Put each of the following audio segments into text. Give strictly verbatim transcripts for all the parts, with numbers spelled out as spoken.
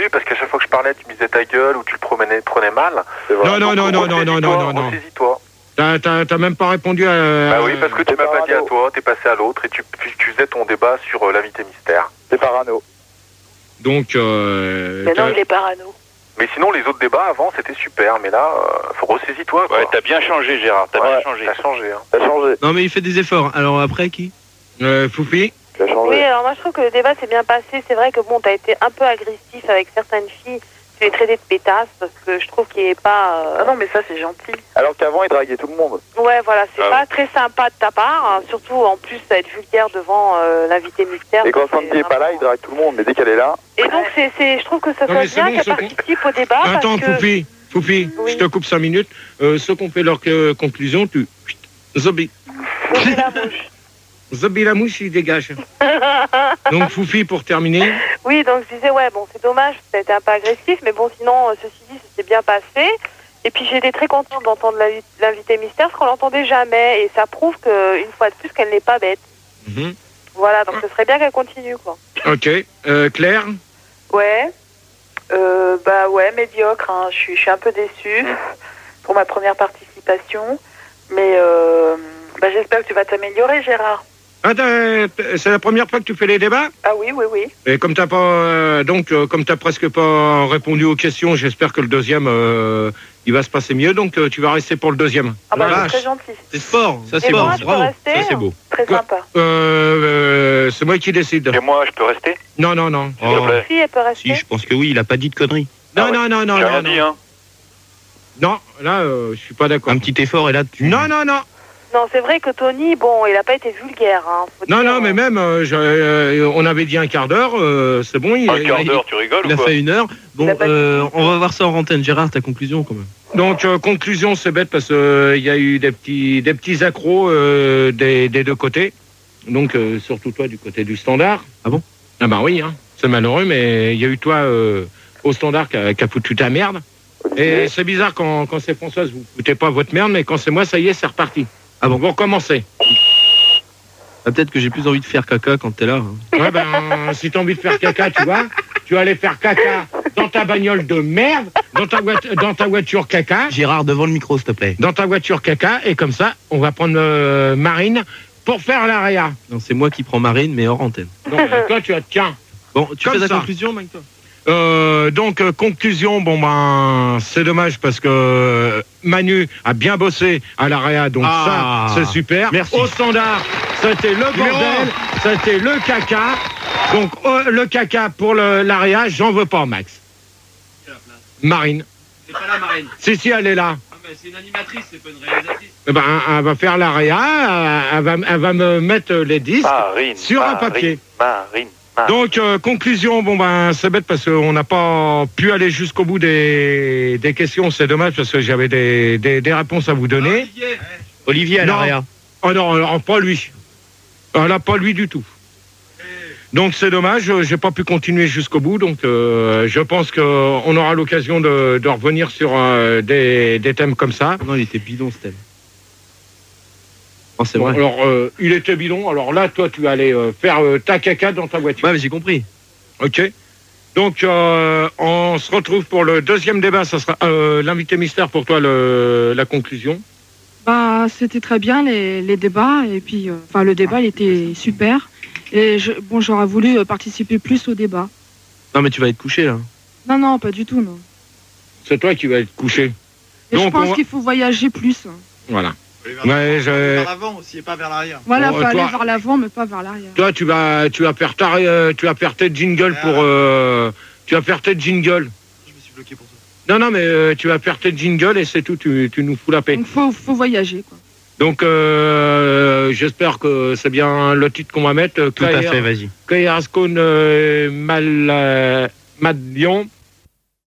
plus parce qu'à chaque fois que je parlais, tu me disais ta gueule ou tu le prenais, prenais mal. Non, non, non, non, non, non, non, non, non. Ressaisis-toi. T'as, t'as, t'as même pas répondu à... Bah oui, parce que tu m'as pas dit à toi, t'es passé à l'autre et tu, tu faisais ton débat sur euh, l'invité mystère. C'est parano. Donc, euh... Mais non, il est parano. Mais sinon, les autres débats avant, c'était super. Mais là, euh, faut ressaisis-toi, quoi. Ouais, t'as bien changé, Gérard. T'as ouais, bien changé. T'as changé, hein. T'as changé. Non, mais il fait des efforts. Alors après, qui euh, Foufi. T'as changé. Oui, alors moi je trouve que le débat s'est bien passé. C'est vrai que bon, t'as été un peu agressif avec certaines filles. Tu les traitais de pétasses parce que je trouve qu'il est pas... Euh... Ah non, mais ça, c'est gentil. Alors qu'avant, il draguait tout le monde. Ouais, voilà, c'est Ah pas ouais. très sympa de ta part. Hein, surtout, en plus, ça être vulgaire devant euh, l'invité mystère. Et quand c'est Sandy est pas là, il drague tout le monde. Mais dès qu'elle est là... Et donc, c'est, c'est, je trouve que ça Non, mais serait c'est bien bon, qu'elle ce qu'on- participe au débat. Attends, parce que... Foufi. Foufi, Oui. je te coupe cinq minutes. Euh, ceux qui ont fait leur euh, conclusion, tu... Zobi. Zobi la mouche. Zobi la mouche, il dégage. Donc, Foufi, pour terminer. Oui, donc je disais, ouais, bon, c'est dommage, ça a été un peu agressif, mais bon, sinon, euh, ceci dit, ça s'est bien passé. Et puis, j'étais très contente d'entendre l'avi- l'invité mystère, parce qu'on l'entendait jamais, et ça prouve qu'une fois de plus, qu'elle n'est pas bête. Mhm. Voilà, donc ce serait bien qu'elle continue, quoi. Ok. Euh, Claire. Ouais. Euh, bah ouais, médiocre. Hein. Je suis, je suis un peu déçue pour ma première participation. Mais euh, bah, j'espère que tu vas t'améliorer, Gérard. Ah, t'as- c'est la première fois que tu fais les débats? Ah oui, oui, oui. Et comme t'as pas, euh, donc, euh, comme t'as presque pas répondu aux questions, j'espère que le deuxième, euh, il va se passer mieux. Donc, euh, tu vas rester pour le deuxième. Ah bah Voilà. c'est très gentil. C'est sport. Ça, Et c'est moi, bon. je peux Bravo. rester Ça, c'est beau. Très Quoi sympa. Euh, euh, c'est moi qui décide. Et moi, je peux rester? Non, non, non. S'il te Oh. plaît. Si, elle peut rester. Si, je pense que oui, il a pas dit de conneries. Non, Ah ouais. non, non, non, J'ai non, rien non. dit, hein. Non, là, euh, je suis pas d'accord. Un petit effort et là, tu... Non, non, non. Non, c'est vrai que Tony, bon, il a pas été vulgaire, hein. faut Non, dire, non, mais euh, même, euh, je- euh, on avait dit un quart d'heure, euh, c'est bon. Il, Un quart il- d'heure, tu rigoles Il ou a quoi? fait une heure. Bon, Il a pas dit euh, tout. on va voir ça en antenne. Gérard, ta conclusion quand même. Donc, euh, conclusion, c'est bête parce qu'il euh, y a eu des petits, des petits accros euh, des, des deux côtés. Donc, euh, surtout toi du côté du standard. Ah bon? Ah bah oui, hein. C'est malheureux, mais il y a eu toi euh, au standard qui a, qui a foutu ta merde. Et c'est bizarre quand, quand c'est Françoise, vous foutez pas votre merde, mais quand c'est moi, ça y est, c'est reparti. Ah bon? Vous recommencez. Ah, peut-être que j'ai plus envie de faire caca quand t'es là. hein. Ouais, ben, si t'as envie de faire caca, tu vois, tu vas aller faire caca dans ta bagnole de merde, dans ta, voit- dans ta voiture caca, Gérard, devant le micro, s'il te plaît. dans ta voiture caca, et comme ça, on va prendre euh, Marine pour faire l'area. Non, c'est moi qui prends Marine, mais hors antenne. Donc, euh, toi, tu as, tiens. Bon, tu Comme fais ta ça. conclusion, Mike, toi? Euh, donc, euh, conclusion, bon ben, c'est dommage parce que euh, Manu a bien bossé à l'area, donc Ah. ça, c'est super. Merci. Au standard, c'était le bordel, c'était le caca. Donc, euh, le caca pour le- l'area, j'en veux pas, Max. Marine. C'est pas la Marine. Si, si, elle est là. Ah, mais c'est une animatrice, c'est pas une réalisatrice. Eh ben, elle va faire l'area, elle, elle va, elle va me mettre les disques. Marine. Sur un Marine, papier. Marine. Donc, euh, conclusion, bon ben, c'est bête parce qu'on n'a pas pu aller jusqu'au bout des, des questions. C'est dommage parce que j'avais des, des, des réponses à vous donner. Olivier, Olivier à Non. l'arrière. Oh non, alors, pas lui. Ah, là, pas lui du tout. Donc, c'est dommage, euh, j'ai pas pu continuer jusqu'au bout. Donc, euh, je pense qu'on aura l'occasion de, de revenir sur euh, des, des thèmes comme ça. Non, il était bidon, ce thème. Oh, c'est Bon, vrai. alors, euh, il était bidon. Alors là, toi, tu vas aller euh, faire euh, ta caca dans ta voiture. Ouais, mais j'ai compris. Ok. Donc, euh, on se retrouve pour le deuxième débat. Ça sera euh, l'invité mystère pour toi, le, la conclusion. Bah, c'était très bien les, les débats et puis, euh, enfin, le débat il était super et je, bon, j'aurais voulu euh, participer plus au débat. Non, mais tu vas être couché, là. Non, non, pas du tout, non. C'est toi qui vas être couché. Et Donc, je pense on va- qu'il faut voyager plus. Voilà. Vers Ouais, je- vers l'avant aussi et pas vers l'arrière. Voilà, Bon, faut toi- aller vers l'avant, mais pas vers l'arrière. Toi, tu vas, tu vas faire ta, euh, tu vas faire tes jingles pour, euh, tu vas faire tes jingles. Je me suis bloqué pour ça. Non, non, mais euh, tu vas faire tes jingles et c'est tout. Tu, tu nous fous la paix. Donc, faut, faut voyager, quoi. Donc, euh, j'espère que c'est bien le titre qu'on va mettre. Tout à fait, vas-y. Kayarskon euh, Mal, euh, Madion.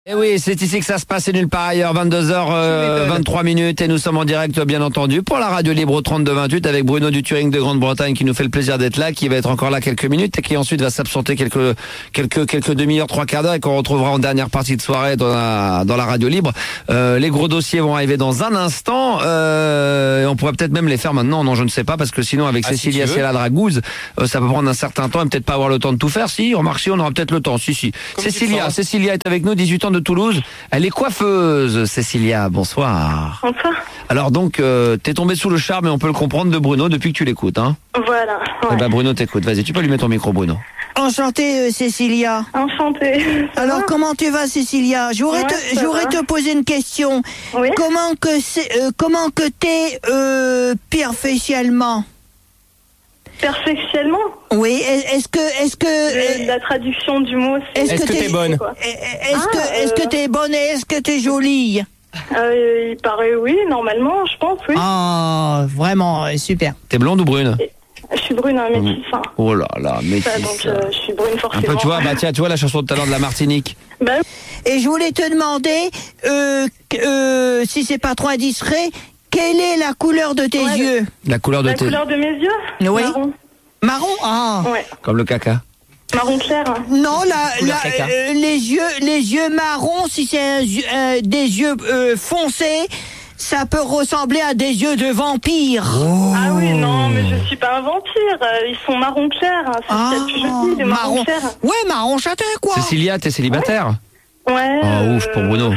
Et oui, c'est ici que ça se passe et nulle part ailleurs, vingt-deux heures vingt-trois minutes et nous sommes en direct bien entendu pour la radio libre au trente-deux vingt-huit avec Bruno du Turing de Grande-Bretagne qui nous fait le plaisir d'être là, qui va être encore là quelques minutes et qui ensuite va s'absenter quelques quelques quelques demi-heures, trois quarts d'heure et qu'on retrouvera en dernière partie de soirée dans la, dans la radio libre. Euh, les gros dossiers vont arriver dans un instant euh, et on pourrait peut-être même les faire maintenant, non je ne sais pas parce que sinon avec ah, Cécilia si Dragouze euh, ça peut prendre un certain temps et peut-être pas avoir le temps de tout faire. Si, remarque si on aura peut-être le temps, si si. Comme Cécilia, Cécilia est avec nous, dix-huit ans de Toulouse. Elle est coiffeuse, Cécilia. Bonsoir. Bonsoir. Alors donc, euh, t'es tombée sous le charme et on peut le comprendre de Bruno depuis que tu l'écoutes, hein. Voilà. Ouais. Eh ben Bruno t'écoute. Vas-y, tu peux lui mettre ton micro, Bruno. Enchantée, euh, Cécilia. Enchantée. Alors va comment tu vas, Cécilia? J'aurais ouais, te, j'aurais te poser une question. Oui. Comment que c'est, euh, comment que t'es euh, perfectionnellement? Perfectionnellement? Oui, est-ce que est-ce que Le, la traduction du mot c'est Est-ce, est-ce que t'es, t'es bonne? Est-ce ah, que euh... est-ce que t'es bonne et est-ce que t'es jolie? euh, Il paraît oui, normalement, je pense, oui. Ah, vraiment super. T'es blonde ou brune? et, Je suis brune, hein, métisse. Hein. Oh là là, métisse. Ça, donc euh, je suis brune forcément. Un peu, tu vois, bah tiens, tu vois la chanson de tout à l'heure de la Martinique. Bah. Et je voulais te demander euh, euh, si c'est pas trop indiscret, quelle est la couleur de tes ouais, yeux? La couleur de la tes. La couleur de mes yeux? Oui. Marron. Marron, ah. Ouais. Comme le caca. Marron clair. Hein. Non, la, la, euh, les yeux, les yeux marrons, si c'est un, euh, des yeux euh, foncés, ça peut ressembler à des yeux de vampire. Oh. Ah oui, non, mais je suis pas un vampire. Ils sont marron clair. Hein. C'est ah, ce qu'il y a de plus joli, des marron, marron clair. Ouais, marron châtain, quoi. Cécilia, t'es célibataire? Ouais. Ouais oh, euh... ouf pour Bruno.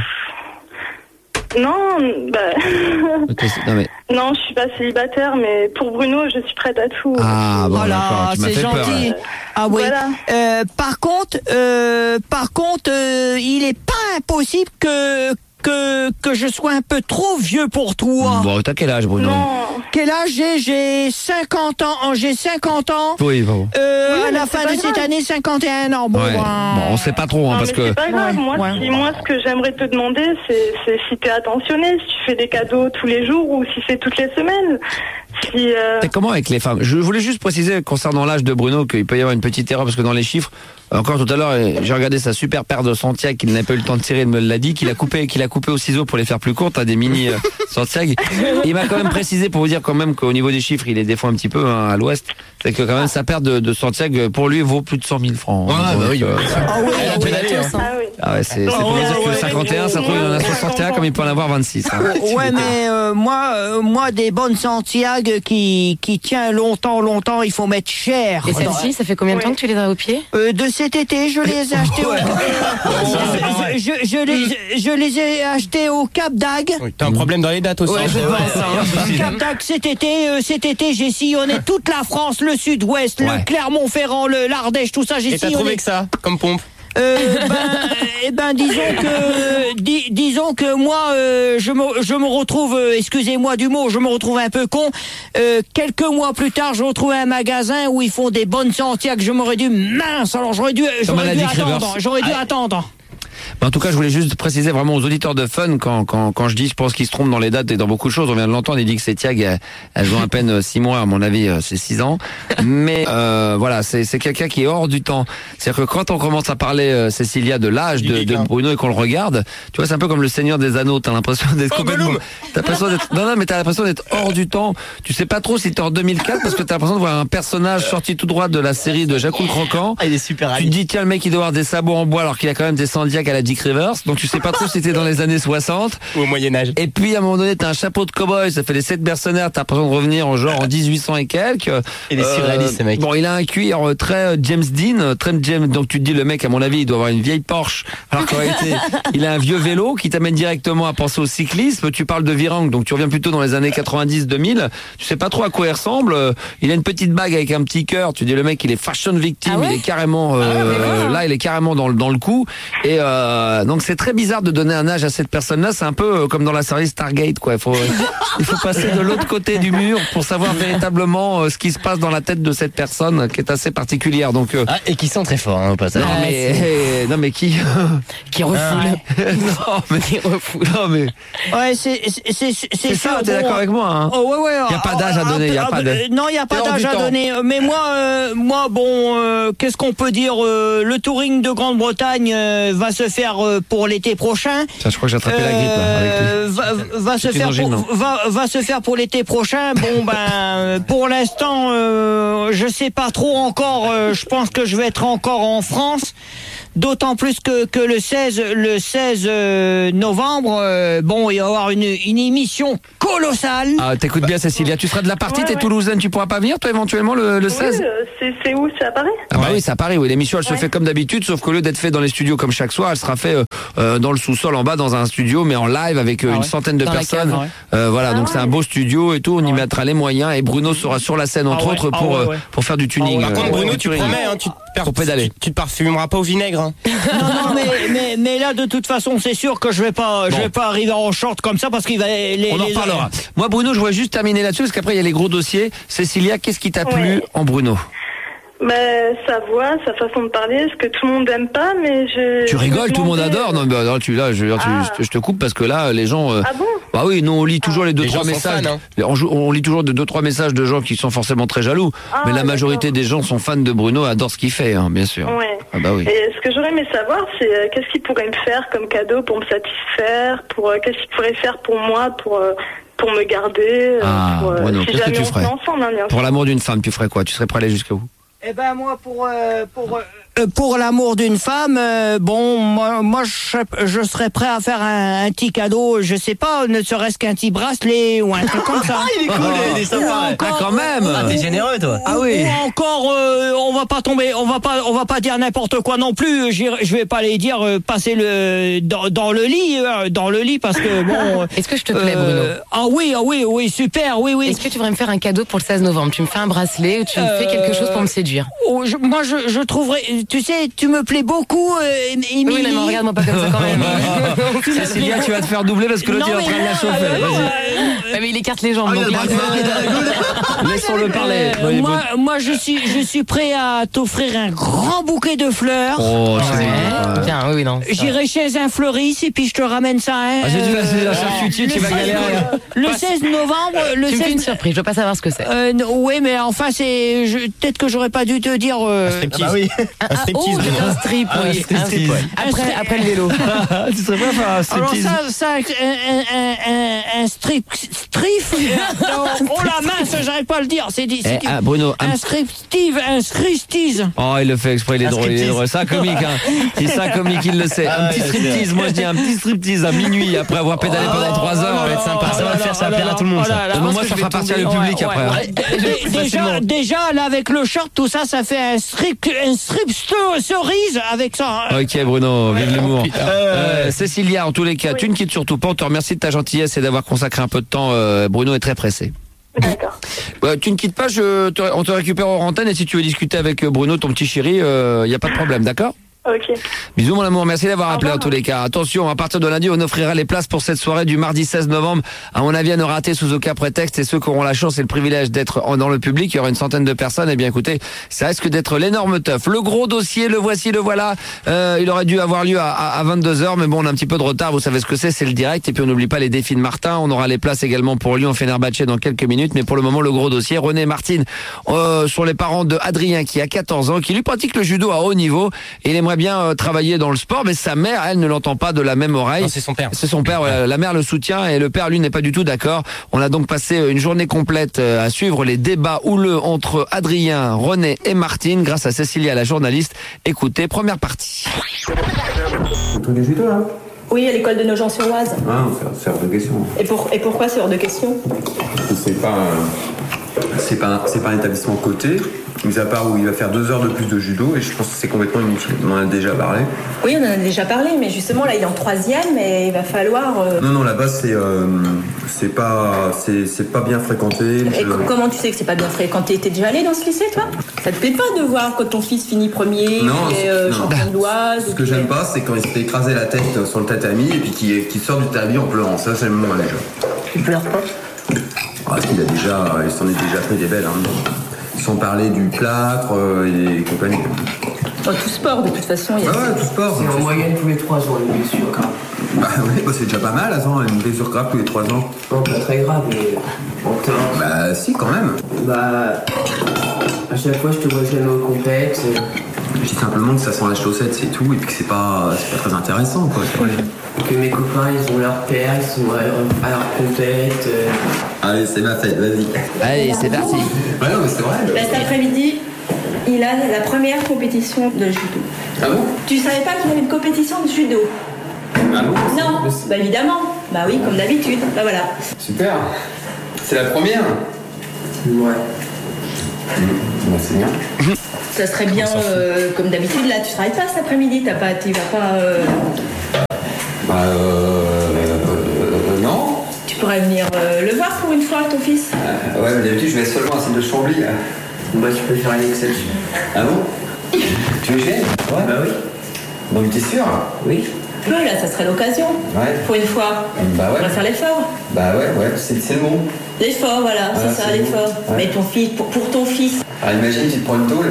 Non, bah... non, mais... non, je suis pas célibataire, mais pour Bruno, je suis prête à tout. Ah, bon, voilà, tu m'as c'est fait gentil. Peur. Ah oui. Voilà. Euh, par contre, euh, par contre, euh, il est pas impossible que que que je sois un peu trop vieux pour toi. Bon, t'as quel âge, Bruno? Non. Quel âge j'ai? J'ai cinquante ans. J'ai cinquante ans. Oui, bon. Euh, oui, à la fin de grave. Cette année, cinquante et un ans. Bon, ouais. ben... bon on sait pas trop, hein, non, parce mais que. C'est pas grave. Moi, ouais. si, moi, ce que j'aimerais te demander, c'est, c'est si t'es attentionné, si tu fais des cadeaux tous les jours ou si c'est toutes les semaines. Si, euh... C'est comment avec les femmes? Je voulais juste préciser concernant l'âge de Bruno qu'il peut y avoir une petite erreur parce que dans les chiffres, encore tout à l'heure, j'ai regardé sa super paire de Santiago qu'il n'a pas eu le temps de tirer, il me l'a dit, qu'il a coupé, qu'il a coupé au ciseau pour les faire plus courtes, à des mini euh, Santiago. Il m'a quand même précisé pour vous dire quand même qu'au niveau des chiffres, il est des fois un petit peu hein, à l'ouest. C'est que quand même sa paire de, de Santiago pour lui vaut plus de cent mille francs. Ah, donc, bah oui, euh, ah oui, ah oui, ah oui. Ah ouais, c'est, c'est pour oh, dire que ouais, cinquante et un, ça trouve il en a soixante et un comme il peut en avoir vingt-six. Hein. Ouais, mais euh, moi, euh, moi, des bonnes Santiago qui qui tient longtemps, longtemps, il faut mettre cher. Et celle-ci, ça fait combien de temps que tu les as au pied? euh, De cet été, je les ai achetés au... je, je, je, les, je les ai achetés au Cap d'Agde. Oui, t'as un problème dans les dates aussi. Ouais, je pense. Hein. Cap d'Agde, cet été, euh, cet été, j'ai sillonné toute la France, le Sud-Ouest, ouais. le Clermont-Ferrand, le l'Ardèche, tout ça, j'ai Et sillonné. t'as trouvé que ça, comme pompe? Euh, ben, eh ben, disons que, di, disons que moi, euh, je me, je me retrouve, euh, excusez-moi du mot, je me retrouve un peu con. Euh, quelques mois plus tard, je retrouve un magasin où ils font des bonnes Santiago. Je m'aurais dû, mince, alors j'aurais dû, j'aurais dû attendre, j'aurais dû ah. attendre. Mais en tout cas, je voulais juste préciser vraiment aux auditeurs de Fun, quand, quand, quand je dis, je pense qu'ils se trompent dans les dates et dans beaucoup de choses. On vient de l'entendre, il dit que ces Tiag, elles, elles ont à peine six mois, à mon avis, c'est six ans. Mais euh, voilà, c'est, c'est quelqu'un qui est hors du temps. C'est-à-dire que quand on commence à parler, euh, Cécilia, de l'âge de, de Bruno et qu'on le regarde, tu vois, c'est un peu comme le Seigneur des Anneaux. T'as l'impression d'être oh, complètement... T'as l'impression d'être... Non, non, mais t'as l'impression d'être hors du temps. Tu sais pas trop si t'es en deux mille quatre parce que t'as l'impression de voir un personnage sorti tout droit de la série de Jacques le Croquant. Ah, il est super. Tu te dis, tiens, le mec, il doit avoir des sabots en bois alors qu'il a quand même des Sandiac à la Dick Rivers. Donc tu sais pas trop si c'était dans les années soixante ou au Moyen-Âge. Et puis à un moment donné t'as un chapeau de cow-boy, ça fait les sept mercenaires, t'as l'impression de revenir en genre en dix-huit cents et quelques. Il est euh, surréaliste ce mec. Bon, il a un cuir très James Dean, très James, donc tu te dis le mec à mon avis il doit avoir une vieille Porsche alors qu'en réalité il a un vieux vélo qui t'amène directement à penser au cyclisme. Tu parles de Virang, donc tu reviens plutôt dans les années quatre-vingt-dix deux mille. Tu sais pas trop à quoi il ressemble. Il a une petite bague avec un petit cœur, tu dis le mec il est fashion victime, ah ouais il est carrément euh, ah ouais, là il est carrément dans, dans le coup. Et euh, donc c'est très bizarre de donner un âge à cette personne-là, c'est un peu comme dans la série Stargate, quoi. Il faut, il faut passer de l'autre côté du mur pour savoir véritablement euh, ce qui se passe dans la tête de cette personne, qui est assez particulière. Donc euh... ah, et qui sent très fort, hein, au passage. Non mais, hey, non mais qui, qui refoule. Ah, non mais qui refoule. Non mais. Ouais, c'est, c'est, c'est, c'est, c'est ça. Bon, t'es d'accord avec moi, hein? Oh ouais ouais. Il y a pas d'âge à donner. Il y a ah, pas de. Non, il y a pas d'âge à donner. Mais moi, euh, moi, bon, euh, qu'est-ce qu'on peut dire? euh, Le Touring de Grande-Bretagne euh, va se faire faire euh, pour l'été prochain. Ça, je crois que j'ai attrapé la grippe, là, avec euh, va, va se C'est faire une angine, pour, va, va se faire pour l'été prochain. Bon ben, pour l'instant, euh, je sais pas trop encore. Euh, je pense que je vais être encore en France. D'autant plus que, que le seize, le seize euh, novembre, euh, bon, il va y avoir une, une émission colossale. Ah, t'écoutes bien, Cécilia. Tu seras de la partie, Ouais, t'es ouais. toulousaine, tu pourras pas venir, toi, éventuellement, le, le seize? Oui, euh, c'est c'est où? C'est à Paris? Ah bah oui, c'est à Paris, oui. L'émission, elle se Ouais. fait comme d'habitude, sauf qu'au lieu d'être fait dans les studios comme chaque soir, elle sera faite euh, euh, dans le sous-sol en bas, dans un studio, mais en live avec euh, Ah une ouais. centaine de Dans la personnes. cave, ouais. Euh, voilà, Ah donc ouais. c'est un beau studio et tout. On y mettra les moyens et Bruno sera sur la scène entre Ah ouais, autres ah pour ouais, euh, ouais. pour faire du tuning. Par euh, contre, Bruno, du tu touring. promets, hein, tu, te per- Pour pédaler. tu, tu te parfumeras pas au vinaigre. Hein. Non, non, mais, mais, mais là, de toute façon, c'est sûr que je vais pas, je Bon. vais pas arriver en short comme ça parce qu'il va les. On en les- reparlera. Moi, Bruno, je voudrais juste terminer là-dessus parce qu'après il y a les gros dossiers. Cécilia, qu'est-ce qui t'a plu Ouais. en Bruno? Ben, sa voix, sa façon de parler, ce que tout le monde aime pas, mais je. Tu je me rigoles, tout le monde demandais, adore. Non, mais alors, tu là, je, tu- Ah. je te coupe parce que là, les gens. euh, Ah bon? Bah oui, nous on lit toujours les deux Les trois gens sont messages. fans, hein. on, joue- on lit toujours de deux trois messages de gens qui sont forcément très jaloux. Ah, mais la majorité d'accord. des gens sont fans de Bruno, adorent ce qu'il fait, hein, bien sûr. Ouais. Ah bah oui. Et ce que j'aurais aimé savoir, c'est euh, qu'est-ce qu'il pourrait me faire comme cadeau pour me satisfaire, pour euh, qu'est-ce qu'il pourrait faire pour moi, pour euh, pour me garder, euh, Ah, pour, euh, Bruno, si qu'est-ce que jamais tu on se ferais met ensemble, hein, bien Pour sûr. l'amour d'une femme, tu ferais quoi? Tu serais prêt à aller jusqu'à où? Eh ben moi pour euh, pour euh, pour l'amour d'une femme, euh, bon moi moi je, serais- je serais prêt à faire un, un petit cadeau, je sais pas, ne serait-ce qu'un petit bracelet ou un truc comme ça. il est cool, il est sympa. Ou encore- Ah, quand même. Ah, t'es généreux, toi. Ah oui. Ou encore, euh, on va pas tomber, on va pas, on va pas dire n'importe quoi non plus. J'irai- Je vais pas les dire euh, passer le dans, dans le lit, euh, dans le lit parce que bon. Est-ce que je te plais, euh, Bruno? Ah oui, ah oui, oui, super, oui, oui. Est-ce que tu voudrais me faire un cadeau pour le seize novembre? Tu me fais un bracelet ou tu me fais quelque chose pour me séduire? Oh, je- moi, je, je trouverais, tu sais, tu me plais beaucoup, euh, Émilie. Oui, mais regarde-moi pas comme ça quand même. Cécilia, tu vas te faire doubler parce que l'autre il est en Non, train de mais la là, chauffer. euh, Vas-y. Ouais, mais il écarte les jambes. donc là- Laissons-le parler. Euh, Oui, moi, moi, je suis, je suis prêt à t'offrir un grand bouquet de fleurs. Oh, c'est Ouais. Bien, oui, oui, non. J'irai chez un fleuriste et puis je te ramène ça. Hein, Ah, j'ai dit, euh, c'est la charcutier, tu le vas seize galérer. Le seize novembre, le Tu me fais une seize. surprise, je veux pas savoir ce que c'est. Euh, non, oui, mais enfin, c'est. je- Peut-être que j'aurais pas dû te dire. euh, Striptease. bah oui. Un, un- oh, un strip, Un oui. Un striptease. strip. Après, après le vélo. Tu serais prêt à faire un Alors striptease? ça, ça, un, un, un, un strip, strip, oh la mince, j'arrive pas à le dire, c'est dit, c'est Eh, dit. ah, Bruno, un- un striptease, un striptease. Oh, il le fait exprès, il est Un drôle, il est striptease. drôle. C'est un comique, hein. C'est un comique, il le sait. Un Ah, petit ouais, striptease, moi je dis un petit striptease à minuit après avoir pédalé pendant trois heures. Ça va être sympa, ça va le faire, ça va plaire à tout le monde. ça. Non, mais moi, ça fera partir le public après. hein. Dé- Déjà, déjà, là, avec le short, tout ça, ça fait un strip, un strip sto- cerise avec ça. hein. Ok Bruno, vive l'humour. putain. Euh, Cécilia, en tous les cas, tu ne quittes surtout pas. On te remercie de ta gentillesse et d'avoir consacré un peu de temps. Euh, Bruno est très pressé. D'accord. Euh, tu ne quittes pas, je te- on te récupère en antenne et si tu veux discuter avec euh, Bruno, ton petit chéri, il euh, n'y a pas de problème, d'accord? Ok. Bisous mon amour, merci d'avoir Au appelé en revoir. tous les cas. Attention, à partir de lundi, on offrira les places pour cette soirée du mardi seize novembre. À mon avis, à ne rater sous aucun prétexte. Et ceux qui auront la chance et le privilège d'être en- dans le public, il y aura une centaine de personnes. Eh bien écoutez, ça risque d'être l'énorme teuf. Le gros dossier, le voici, le voilà. Euh, il aurait dû avoir lieu à, à, à vingt-deux heures, mais bon, on a un petit peu de retard. Vous savez ce que c'est, c'est le direct. Et puis on n'oublie pas les défis de Martin. On aura les places également pour Lyon Fenerbahçe dans quelques minutes. Mais pour le moment, le gros dossier, René et Martine euh, sont les parents de Adrien qui a quatorze ans, qui lui pratique le judo à haut niveau. Et il aimerait bien euh, travailler dans le sport, mais sa mère, elle, ne l'entend pas de la même oreille. Non, c'est son père. C'est son père, voilà. La mère le soutient et le père, lui, n'est pas du tout d'accord. On a donc passé une journée complète euh, à suivre les débats houleux entre Adrien, René et Martine grâce à Cécilia, la journaliste. Écoutez, première partie. Tous les judo, là? Oui, à l'école de Nogent-sur-Oise. Ah, c'est c'est hors de question. Et, pour, et pourquoi c'est hors de question? C'est pas, un- c'est pas, un- c'est pas un établissement coté, mis à part où il va faire deux heures de plus de judo, et je pense que c'est complètement inutile. On en a déjà parlé. Oui, on en a déjà parlé, mais justement, là, il est en troisième et il va falloir... euh, Non, non, là-bas, c'est, euh, c'est pas, c'est, c'est pas bien fréquenté. Et Je- co- comment tu sais que c'est pas bien fréquenté? T'es déjà allé dans ce lycée, toi? Ça te plaît pas de voir quand ton fils finit premier, Non, qu'il est c'est- euh, non. champion de l'Oise? Ce que j'aime pas, c'est quand il se fait écraser la tête sur le tatami et puis qu'il, qu'il sort du tatami en pleurant. Ça, j'aime moins déjà. Tu pleures pas? Parce qu'il a déjà, il s'en est déjà pris des belles. Hein. Sans parler du plâtre euh, et compagnie. Dans tout sport, de toute façon. Il y a... Ouais, ouais, tout sport. C'est en moyenne tous les trois ans, une blessure grave. Bah oui, bah c'est déjà pas mal, attends, une blessure grave tous les trois ans. Non, pas très grave, mais en temps. Bah si, quand même. Bah. À chaque fois, je te vois jamais au compète. Je dis simplement que ça sent la chaussette, c'est tout, et puis que c'est pas, c'est pas très intéressant, quoi. C'est vrai. Que mes copains, ils ont leur père, ils sont à, à leur compète. Euh... Allez, c'est ma fête, vas-y. Allez, c'est parti. Ouais, non, mais c'est vrai. Bah, cet après-midi, il a la première compétition de judo. Ah bon? Tu savais pas qu'il y avait une compétition de judo? Ah bon? Non, bah évidemment. Bah oui, comme d'habitude. Bah voilà. Super. C'est la première? Ouais. Mmh. Bah, c'est bien. Ça serait bien, euh, comme d'habitude, là, tu travailles pas cet après-midi, t'as pas, tu vas pas... Euh... Bah, euh, euh... Non. Tu pourrais venir euh, le voir pour une fois, ton fils. Euh, ouais, mais d'habitude, je vais seulement à celle de Chambly, là. Bah, tu peux faire une exception. Ah bon? Tu veux que je vienne? Ouais. Bah oui. Bon, mais t'es sûr? Oui. Oui, là, ça serait l'occasion. Ouais. Pour une fois. Bah ouais. On va faire l'effort. Bah ouais, ouais, c'est, c'est le mot. L'effort, voilà, Ah, c'est ça, c'est l'effort. bon. Ouais. Mais ton fils, pour, pour ton fils. Ah, imagine, tu te prends une tôle.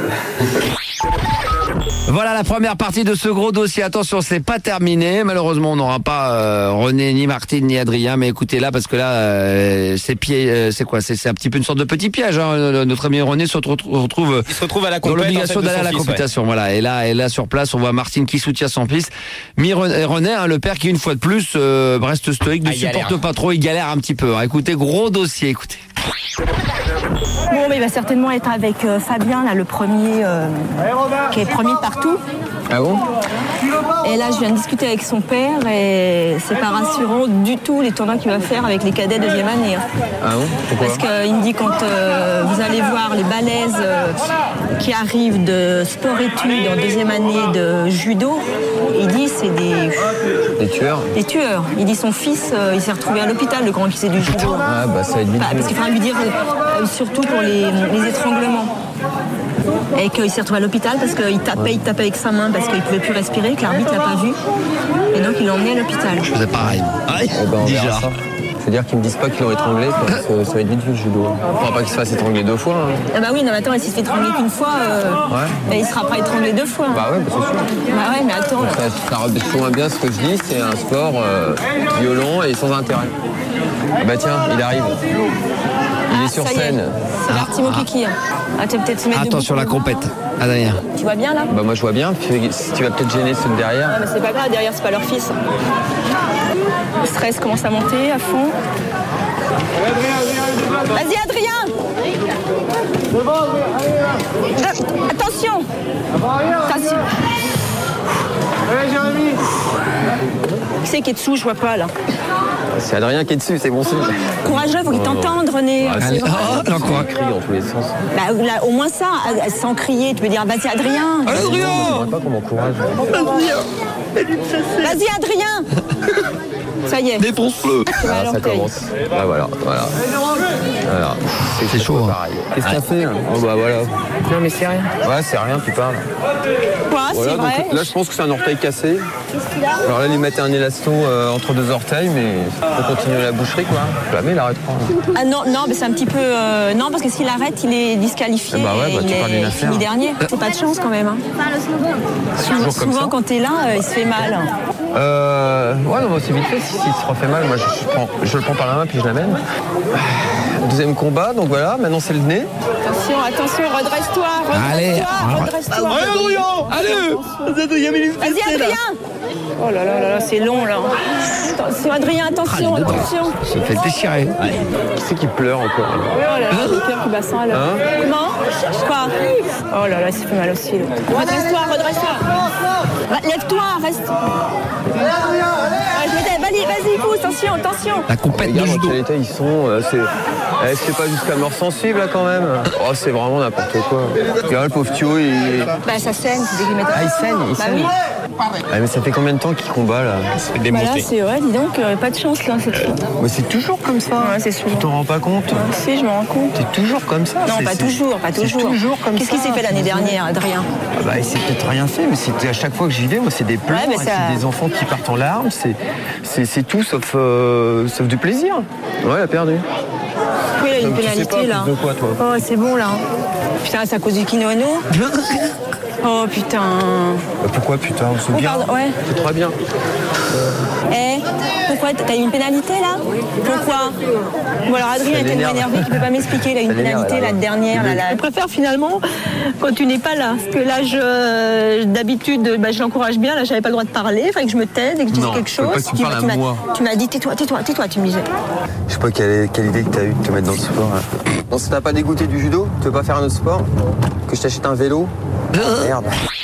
Voilà la première partie de ce gros dossier. Attention, c'est pas terminé. Malheureusement, on n'aura pas euh, René, ni Martine, ni Adrien. Mais écoutez là, parce que là, euh, c'est pied, euh, c'est quoi? C'est, c'est un petit peu une sorte de petit piège. Hein. Notre ami René se retrouve, Il se retrouve à la dans compète, l'obligation en fait, de d'aller à la son fils, compétition. Voilà. Et là, et là sur place, on voit Martine qui soutient son fils. Mais René, René hein, le père, qui une fois de plus euh, reste stoïque, ne Ah, il supporte galère. pas trop, il galère un petit peu. Hein. Écoutez, gros dossier. Écoutez. Bon, mais il va certainement être avec euh, Fabien, là, le premier, euh, qui est premier partout. Ah bon? Et là, je viens de discuter avec son père et c'est pas rassurant du tout les tournois qu'il va faire avec les cadets deuxième année. Hein. Ah bon? Pourquoi? Parce qu'il me dit quand euh, vous allez voir les balaises euh, qui arrivent de sport-études en deuxième année de judo, il dit c'est des, Des tueurs? des tueurs. Il dit son fils, euh, il s'est retrouvé à l'hôpital, le grand qui faisait du judo. Ah bah ça va être vite. Bah, parce qu'il faudra lui dire euh, surtout pour les, les étranglements. Et qu'il s'est retrouvé à l'hôpital parce qu'il tapait, il tapait avec sa main parce qu'il ne pouvait plus respirer, que l'arbitre l'a pas vu. Et donc il l'a emmené à l'hôpital. Je faisais pareil. Eh ben, on verra ça. Faut dire qu'ils me disent pas qu'ils l'ont étranglé, parce que ça va être vite vu le judo. Il faudra pas qu'il se fasse étrangler deux fois. Hein. Ah bah oui, non mais attends, s'il se fait étrangler qu'une fois, euh, Ouais. bah, il sera pas étranglé deux fois. Bah ouais, bah c'est sûr. Bah ouais, mais attends. là. Ça, ça reflète souvent bien ce que je dis, c'est un sport euh, violent et sans intérêt. Bah tiens, il arrive. Il est sur Ça y est, scène. c'est l'Artimo Kiki. Ah, tu vas peut-être se mettre Attention debout. la compète. Adrien. Tu vois bien là? Bah moi je vois bien, puis si tu vas peut-être gêner ceux de derrière. Ah, mais c'est pas grave, derrière c'est pas leur fils. Le stress commence à monter à fond. Vas-y Adrien! Euh, attention! Attention! Qui c'est qui est dessous? Je vois pas là. C'est Adrien qui est dessus, c'est bon signe. Courageux, faut qu'il t'entende, René. Ah, C'est c'est- vrai. Ah, il crie dans tous les sens. Bah, là, au moins ça, euh, sans crier, tu peux dire vas-y Adrien. Je ne comprends pas comment courage. Vas-y Adrien. Ça y est. Défonce-le. Tu vas à Ah, ça l'orteil. commence. Bah voilà, voilà. Voilà. C'est chaud. Hein. Pareil. Qu'est-ce que t'as fait? Oh bah voilà. Non, mais c'est rien. Ouais, c'est rien, tu parles. Quoi, Voilà, c'est donc vrai? là je pense que c'est un orteil cassé. Alors là, lui mettre un élasto euh, entre deux orteils, mais faut continuer la boucherie quoi. Jamais il arrête pas. Ah non, non, mais c'est un petit peu... euh, non, parce que s'il arrête, il est disqualifié. Eh bah ouais, bah, et tu il parles d'une est affaire. fini dernier. C'est pas de chance quand même. Hein. Souvent, toujours comme souvent, ça. quand t'es là, euh, il se fait mal. Euh. Ouais, non, bah, c'est vite fait. Si, si il se refait mal, moi je, je prends, je le prends par la main puis je l'amène. Deuxième combat, donc voilà, maintenant c'est le nez. Attention, attention, redresse-toi, Allez, redresse-toi, alors- redresse-toi. Allez. Vas-y Adrien. Oh là là là là, c'est long là. Attention Adrien, attention, Ah, attention. Se fait déchirer. Qui c'est qui pleure encore? Oh là là, j'ai peur qu'il basse à l'heure. Hein? Comment? Quoi? Oh là là, ça fait mal aussi. là. Redresse-toi, redresse-toi. Ra- Lève-toi, reste. Ouais, je m'étais- Vas-y, vas-y, pousse, attention, attention. La compète de Regarde judo. dans quel état ils sont. euh, c'est eh, c'est pas jusqu'à mort sensible là quand même. Oh, c'est vraiment n'importe quoi. Regarde le pauvre Thio, il. Bah ça saigne, c'est dès qu'il met- Ah, il saigne, il Bah saigne. oui. Ah, mais ça fait combien de temps qu'il combat là? Bah là, c'est vrai, dis donc, euh, pas de chance là cette fois. Mais c'est toujours comme ça. Ouais, c'est Tu souvent. t'en rends pas compte? Si, je m'en rends compte. T'es toujours comme ça. Non, c'est- pas c'est- toujours, pas c'est toujours. toujours comme Qu'est-ce ça. qui s'est fait l'année dernière, Adrien? Ah bah, il s'est peut-être rien fait, mais c'est à chaque fois que j'y vais, moi, c'est des pleurs, Ouais, mais et ça- c'est des enfants qui partent en larmes, c'est c'est c'est tout sauf euh, sauf du plaisir. Ouais, il a perdu. Oui, il a une Donc, tu sais pénalité pas, là. de quoi, toi? Oh, c'est bon là. putain, c'est à cause du quinoano. Oh putain. Bah, pourquoi putain, c'est Oh, bien. pardon, ouais. C'est très bien. Eh, pourquoi t'as eu une pénalité là? Pourquoi? Bon alors Adrien était énervé, tu peux pas m'expliquer, il a une pénalité la dernière. Là, là. Je préfère finalement quand tu n'es pas là. Parce que là, je, d'habitude, bah, je l'encourage bien, là j'avais pas le droit de parler, il fallait que je me taise et que je dise Non, quelque je veux chose. pas que tu m'as- parles à m'as- moi. tu m'as dit tais-toi, tais-toi, tais-toi, tu me disais. Je sais pas quelle, quelle idée que t'as eu de te mettre dans le sport. Là. Non, ça t'a pas dégoûté du judo? Tu veux pas faire un autre sport? Que je t'achète un vélo? Merde.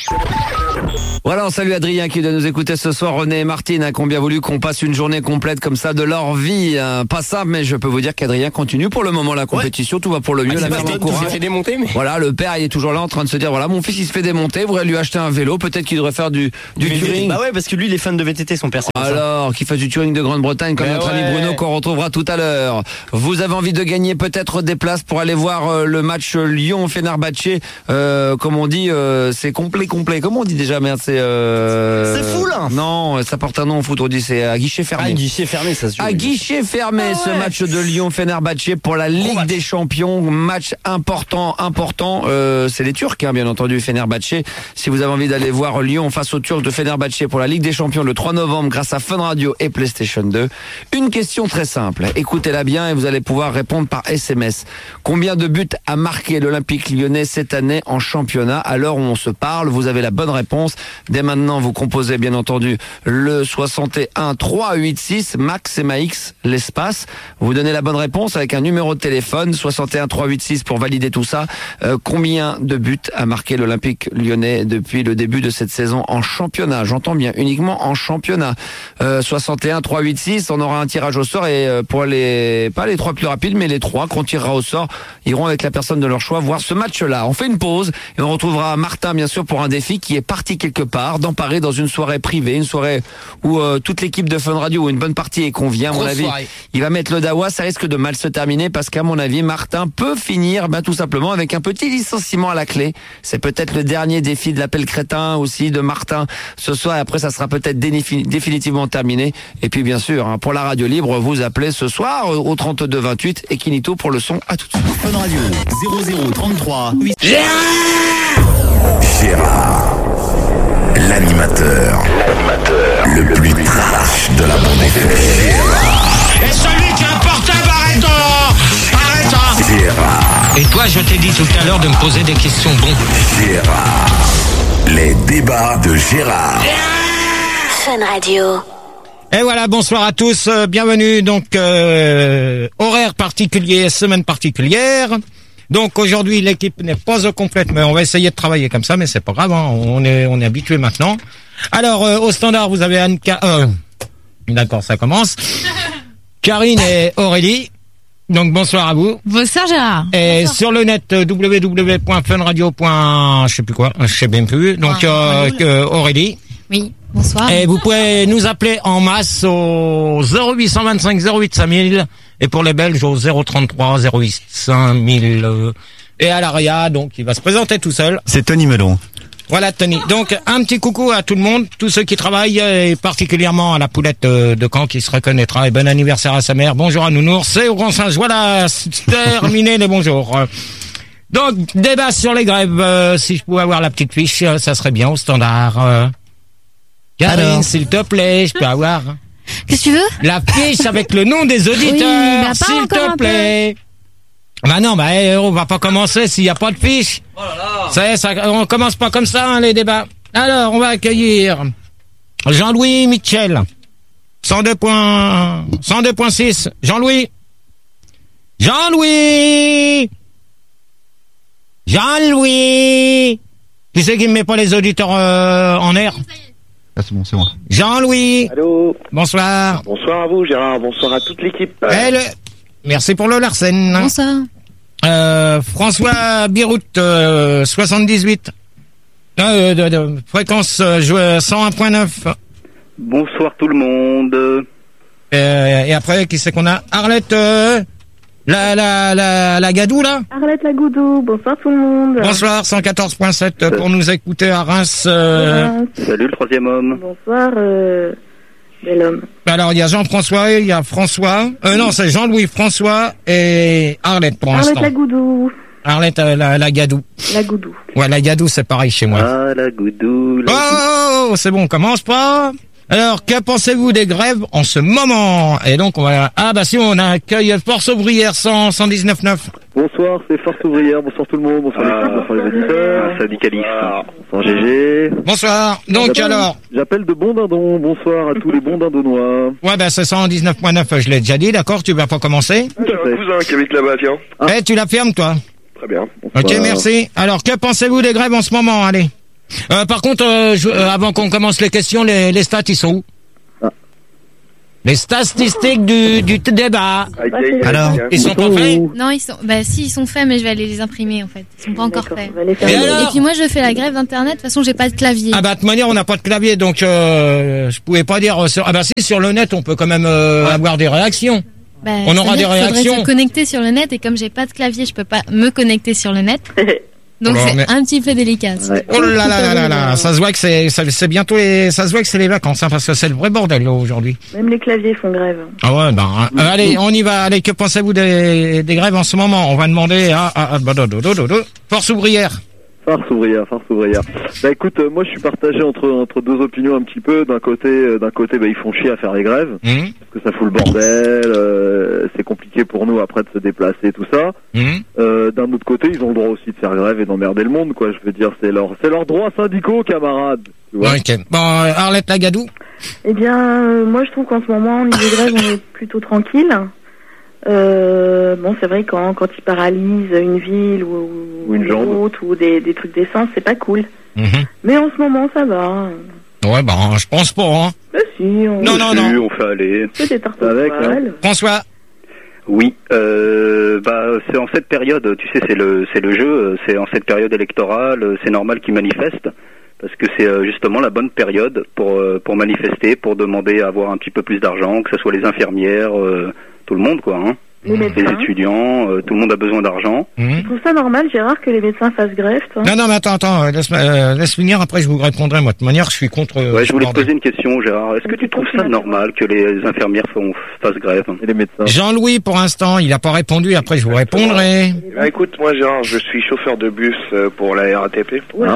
Voilà, on salue Adrien qui doit nous écouter ce soir. René et Martine hein, qui ont bien voulu qu'on passe une journée complète comme ça de leur vie. Hein. Pas simple, mais je peux vous dire qu'Adrien continue pour le moment la compétition. Ouais. Tout va pour le mieux. Ah, la mère l'encourage. fait démonter, mais... Voilà, le père il est toujours là en train de se dire voilà, mon fils il se fait démonter, vous voudrez lui acheter un vélo, peut-être qu'il devrait faire du, du V T T. touring. Bah ouais, parce que lui il est fan de V T T, son père. Alors, qu'il fasse du touring de Grande-Bretagne comme Mais notre ouais. ami Bruno qu'on retrouvera tout à l'heure. Vous avez envie de gagner peut-être des places pour aller voir euh, le match Lyon-Fenerbahçe. Euh, comme on dit, euh, c'est complet, complet. Comment on dit déjà, merde, c'est... Euh... C'est fou là. Non, ça porte un nom au foot, on dit c'est à guichet fermé. Ah, guichet fermé, ça se joue. À guichet fermé, Ah ce ouais. match de Lyon-Fenerbahçe pour la Ligue match. des Champions. Match important, important. Euh, c'est les Turcs, hein, bien entendu, Fenerbahçe. Si vous avez envie d'aller voir Lyon face aux Turcs de Fenerbahçe pour la Ligue des Champions le trois novembre grâce à Fun Radio et PlayStation deux. Une question très simple. Écoutez-la bien et vous allez pouvoir répondre par S M S. Combien de buts a marqué l'Olympique Lyonnais cette année en championnat? À l'heure où on se parle, vous avez la bonne réponse. Dès maintenant, vous composez bien entendu le soixante et un trois huit six, Max et Max, l'espace. Vous donnez la bonne réponse avec un numéro de téléphone, soixante et un trois huit six pour valider tout ça. Euh, combien de buts a marqué l'Olympique Lyonnais depuis le début de cette saison en championnat? J'entends bien, uniquement en championnat. Euh, soixante et un trois huit six, on aura un tirage au sort et euh, pour les, pas les trois plus rapides, mais les trois qu'on tirera au sort, iront avec la personne de leur choix voir ce match-là. On fait une pause et on retrouvera Martin, bien sûr, pour un défi qui est parti quelque part, dans Paris, dans une soirée privée, une soirée où euh, toute l'équipe de Fun Radio, où une bonne partie est convient, à mon Grosse avis. soirée. Il va mettre le dawa, ça risque de mal se terminer parce qu'à mon avis, Martin peut finir, ben, tout simplement avec un petit licenciement à la clé. C'est peut-être le dernier défi de l'appel crétin aussi de Martin ce soir et après ça sera peut-être déni- définitivement terminé. Et puis bien sûr, hein, pour la radio libre, vous appelez ce soir au trente-deux vingt-huit et Kinito pour le son. À tout de suite. Fun Radio zéro zéro trente-trois. Gérard, l'animateur, l'animateur le plus trash de la bande F M. Et celui qui a un portable, arrête-toi! Arrête-toi! Gérard. Et toi, je t'ai dit tout à l'heure de me poser des questions. Bon. Gérard. Les débats de Gérard. Fun Radio. Et voilà, bonsoir à tous, euh, bienvenue. Donc, euh, horaire particulier, semaine particulière. Donc aujourd'hui, l'équipe n'est pas au complète, mais on va essayer de travailler comme ça, mais c'est pas grave, hein, on est on est habitué maintenant. Alors, euh, au standard, vous avez Anne... Euh, d'accord, ça commence. Karine et Aurélie. Donc bonsoir à vous. Bonsoir Gérard. Et bonsoir. sur le net w w w point fun radio. Je sais plus quoi, je sais même plus. Donc euh, que Aurélie. Oui, bonsoir. Et vous pouvez nous appeler en masse au zéro huit cent vingt-cinq zéro huit cinq mille et pour les Belges au zéro trente-trois zéro huit cinq mille. Et à l'Aria, donc il va se présenter tout seul. C'est Tony Melon. Voilà Tony. Donc un petit coucou à tout le monde, tous ceux qui travaillent et particulièrement à la poulette de, de Caen qui se reconnaîtra. Et bon anniversaire à sa mère. Bonjour à Nounours et au grand singe. Voilà, c'est terminé les bonjours. Donc débat sur les grèves. Euh, si je pouvais avoir la petite fiche, ça serait bien au standard. Euh, Karine, s'il te plaît, je peux avoir. Qu'est-ce que tu veux? La fiche avec le nom des auditeurs, oui, bah, s'il te plaît. Bah non, bah eh, on va pas commencer s'il y a pas de fiche. Oh là là. Ça y est, ça, on commence pas comme ça, hein, les débats. Alors, on va accueillir Jean-Louis Mitchell. cent deux point six. Jean-Louis. Jean-Louis. Jean-Louis. Qui c'est qui me met pas les auditeurs euh, en air? Ah, c'est bon, c'est moi. Jean-Louis. Allô. Bonsoir. Bonsoir à vous, Gérard. Bonsoir à toute l'équipe. Eh, le... Merci pour le Larsen. Bonsoir. Euh, François Birout, euh, soixante-dix-huit. Euh, de, de, fréquence euh, cent un point neuf. Bonsoir tout le monde. Euh, et après, qui c'est qu'on a? Arlette, euh, la, la, la, la Gadou, là? Arlette Lagoudou, bonsoir tout le monde. Bonsoir, cent quatorze point sept pour nous écouter à Reims. Euh... Salut le troisième homme. Bonsoir, euh, bel homme. Alors, il y a Jean-François, il y a François. Euh, non, c'est Jean-Louis, François et Arlette pour l'instant. Arlette Lagoudou. Arlette, euh, la, la Gadou. La Goudou. Ouais, la Gadou, c'est pareil chez moi. Ah, la goudou. La Oh, oh, oh, c'est bon, on commence pas. Alors, que pensez-vous des grèves en ce moment? Et donc, on va... Ah, bah si, on accueille Force Ouvrière cent, cent dix-neuf neuf. Bonsoir, c'est Force Ouvrière. Bonsoir tout le monde. Bonsoir les filles, bonsoir les auditeurs. Syndicalistes. Bonsoir G G. Bonsoir. Donc, alors... J'appelle de Bondindon. Bonsoir à tous les Bondindonois. Ouais, bah c'est cent dix-neuf neuf, je l'ai déjà dit, d'accord? Tu vas pas commencer? J'ai un cousin qui habite là-bas, tiens. Eh, tu la fermes, toi? Très bien. Ok, merci. Alors, que pensez-vous des grèves en ce moment? Allez. Euh, par contre, euh, je- euh, avant qu'on commence les questions, les, les stats, ils sont où? Les statistiques du, du t- débat. Alors, ils sont pas faits? Non, ils sont. Bah si, ils sont faits, mais je vais aller les imprimer en fait. Ils sont pas encore faits. faire. Et alors Et puis moi, je fais la grève d'internet. De toute façon, j'ai pas de clavier. Ah bah de toute manière, on n'a pas de clavier, donc euh, je pouvais pas dire... euh, Sur... Ah bah si, sur le net, on peut quand même euh, avoir des réactions. Bah, on aura des c'est-à-dire qu'il réactions. faudrait se connecter sur le net et comme j'ai pas de clavier, je peux pas me connecter sur le net. Donc Alors, c'est mais- un petit peu délicat. Oh là là là là là, ça se voit que c'est ça- c'est bientôt les, ça se voit que c'est les vacances, hein, parce que c'est le vrai bordel là aujourd'hui. Même les claviers font grève. Ah ouais, ben euh, allez, on y va. Allez, que pensez-vous des, des grèves en ce moment? On va demander à, à, à bah, do, do, do, do, do, Force Ouvrière. Force ouvrière, force ouvrière. Bah écoute, euh, moi je suis partagé entre entre deux opinions un petit peu. D'un côté, euh, d'un côté, bah ils font chier à faire les grèves Mmh. parce que ça fout le bordel. euh, c'est compliqué pour nous après de se déplacer, tout ça. Mmh. Euh, d'un autre côté, ils ont le droit aussi de faire grève et d'emmerder le monde, quoi. Je veux dire, c'est leur c'est leurs droits syndicaux, camarades. Tu vois. Ok. Bon, euh, Arlette Lagadou. Eh bien, euh, moi je trouve qu'en ce moment, au niveau grève, on est plutôt tranquille. Euh, bon, c'est vrai quand quand ils paralysent une ville ou, Ou une des jambe. routes ou des, des trucs d'essence, c'est pas cool. Mhm. Mais en ce moment, ça va. Ouais, ben je pense pas. Hein. Bah si, on Non, non, non. On fait aller. fait des tartes Avec, aux poils. François. Oui, euh, bah c'est en cette période, tu sais, c'est le c'est le jeu, c'est en cette période électorale, c'est normal qu'ils manifestent parce que c'est euh, justement la bonne période pour euh, pour manifester, pour demander à avoir un petit peu plus d'argent, que ce soit les infirmières, euh, tout le monde quoi, hein. Les médecins. étudiants, euh, tout le monde a besoin d'argent. Je trouve ça normal, Gérard, que les médecins fassent grève, toi. Non, non, mais attends, attends, euh, laisse, euh, laisse finir, après je vous répondrai. Moi, de toute manière, je suis contre... euh, Ouais, je ce voulais te bordel. poser une question, Gérard. Est-ce que tu trouves ça normal que les infirmières font, fassent grève et les médecins? Jean-Louis, pour l'instant, il n'a pas répondu, après je vous répondrai. Bah, écoute, moi Gérard, je suis chauffeur de bus euh, pour la R A T P. Ouais.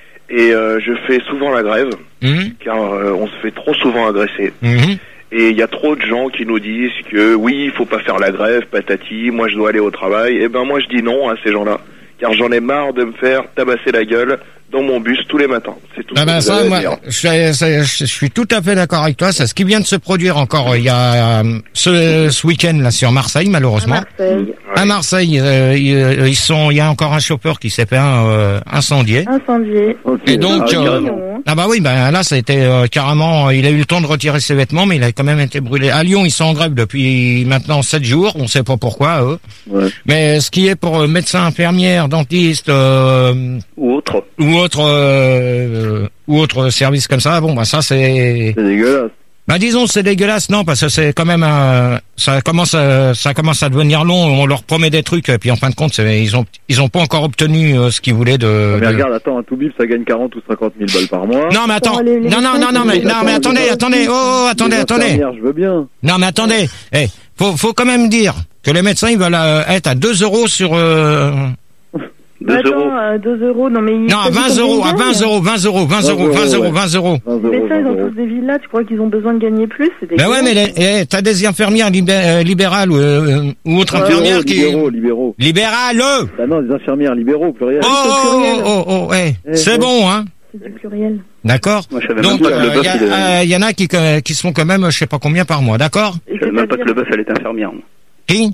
Et euh, je fais souvent la grève, Mhm. car euh, on se fait trop souvent agresser. Mhm. Et il y a trop de gens qui nous disent que oui, il faut pas faire la grève, patati, moi je dois aller au travail. Et ben moi je dis non à ces gens-là, car j'en ai marre de me faire tabasser la gueule dans mon bus tous les matins. C'est tout Ah ce ben que ça, j'avais à moi, dire. je, je- je- je suis tout à fait d'accord avec toi. C'est ce qui vient de se produire encore euh, il y a euh, ce, ce week-end là sur Marseille, malheureusement. Marseille. À Marseille, euh, ils, euh, ils sont, il y a encore un chauffeur qui s'est fait euh, incendier. Incendié. Et donc, Ah, euh, Lyon, hein. ah bah oui, ben là, ça a été euh, carrément. Il a eu le temps de retirer ses vêtements, mais il a quand même été brûlé. À Lyon, ils sont en grève depuis maintenant sept jours. On sait pas pourquoi, eux. Ouais. Mais ce qui est pour euh, médecins, infirmières, dentistes euh, ou autres, ou autres, euh, ou autres services comme ça, bon, bah ça c'est. C'est dégueulasse. Bah disons c'est dégueulasse, non, parce que c'est quand même un, ça commence à, ça commence à devenir long. On leur promet des trucs, et puis en fin de compte, c'est- ils ont, ils ont pas encore obtenu euh, ce qu'ils voulaient de. Mais de- regarde, attends, un tout bip, ça gagne quarante ou cinquante mille balles par mois. Non mais attends, non non non non mais non mais attendez attendez oh oh, attendez Les attendez. infirmières, je veux bien. Non mais attendez, eh faut faut quand même dire que les médecins ils veulent euh, être à deux euros sur euh, deux Attends, à deux euros, non mais... ils- non à t'as vu vingt combien euros ils à vingt gagnent euros vingt euros vingt euros vingt euros vingt euros. Les médecins, ils ont tous des villas, tu crois qu'ils ont besoin de gagner plus? C'est Ben ouais, mais dégueulasse. les- eh, t'as des infirmières libé- euh, libérales ou, euh, ou autres Ouais, infirmières ouais, qui... libéraux, libéraux. Libérales Bah non, des infirmières libéraux, pluriel. Oh, oh, oh, oh, oh, eh, Eh, c'est eh. bon, hein. C'est du pluriel. D'accord. Moi, je savais Donc, même pas que le il bœuf, y, il est- a, euh, y en a qui, euh, qui se font quand même, je sais pas combien par mois, d'accord. Je savais même pas que le bœuf, elle est infirmière. moi. Qui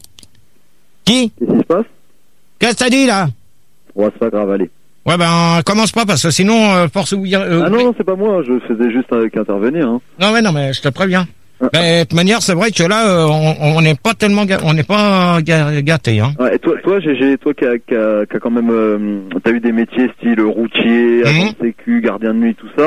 Qui Qu'est-ce qui se passe? Qu'est-ce que t'as dit, là? Ouais, c'est pas grave, allez. Ouais, ben, commence pas, parce que sinon, euh, force où... Euh, Ah non, non, c'est pas moi, je faisais juste avec intervenir, hein. Non, mais non, mais je te préviens. Ben, de toute manière, c'est vrai que là, euh, on on n'est pas tellement, ga- on n'est pas ga- gâtés, hein. Ouais, et toi, toi, G G, toi qui a, qui a, qui a quand même, euh, t'as eu des métiers style routier, agent de sécu, gardien de nuit, tout ça.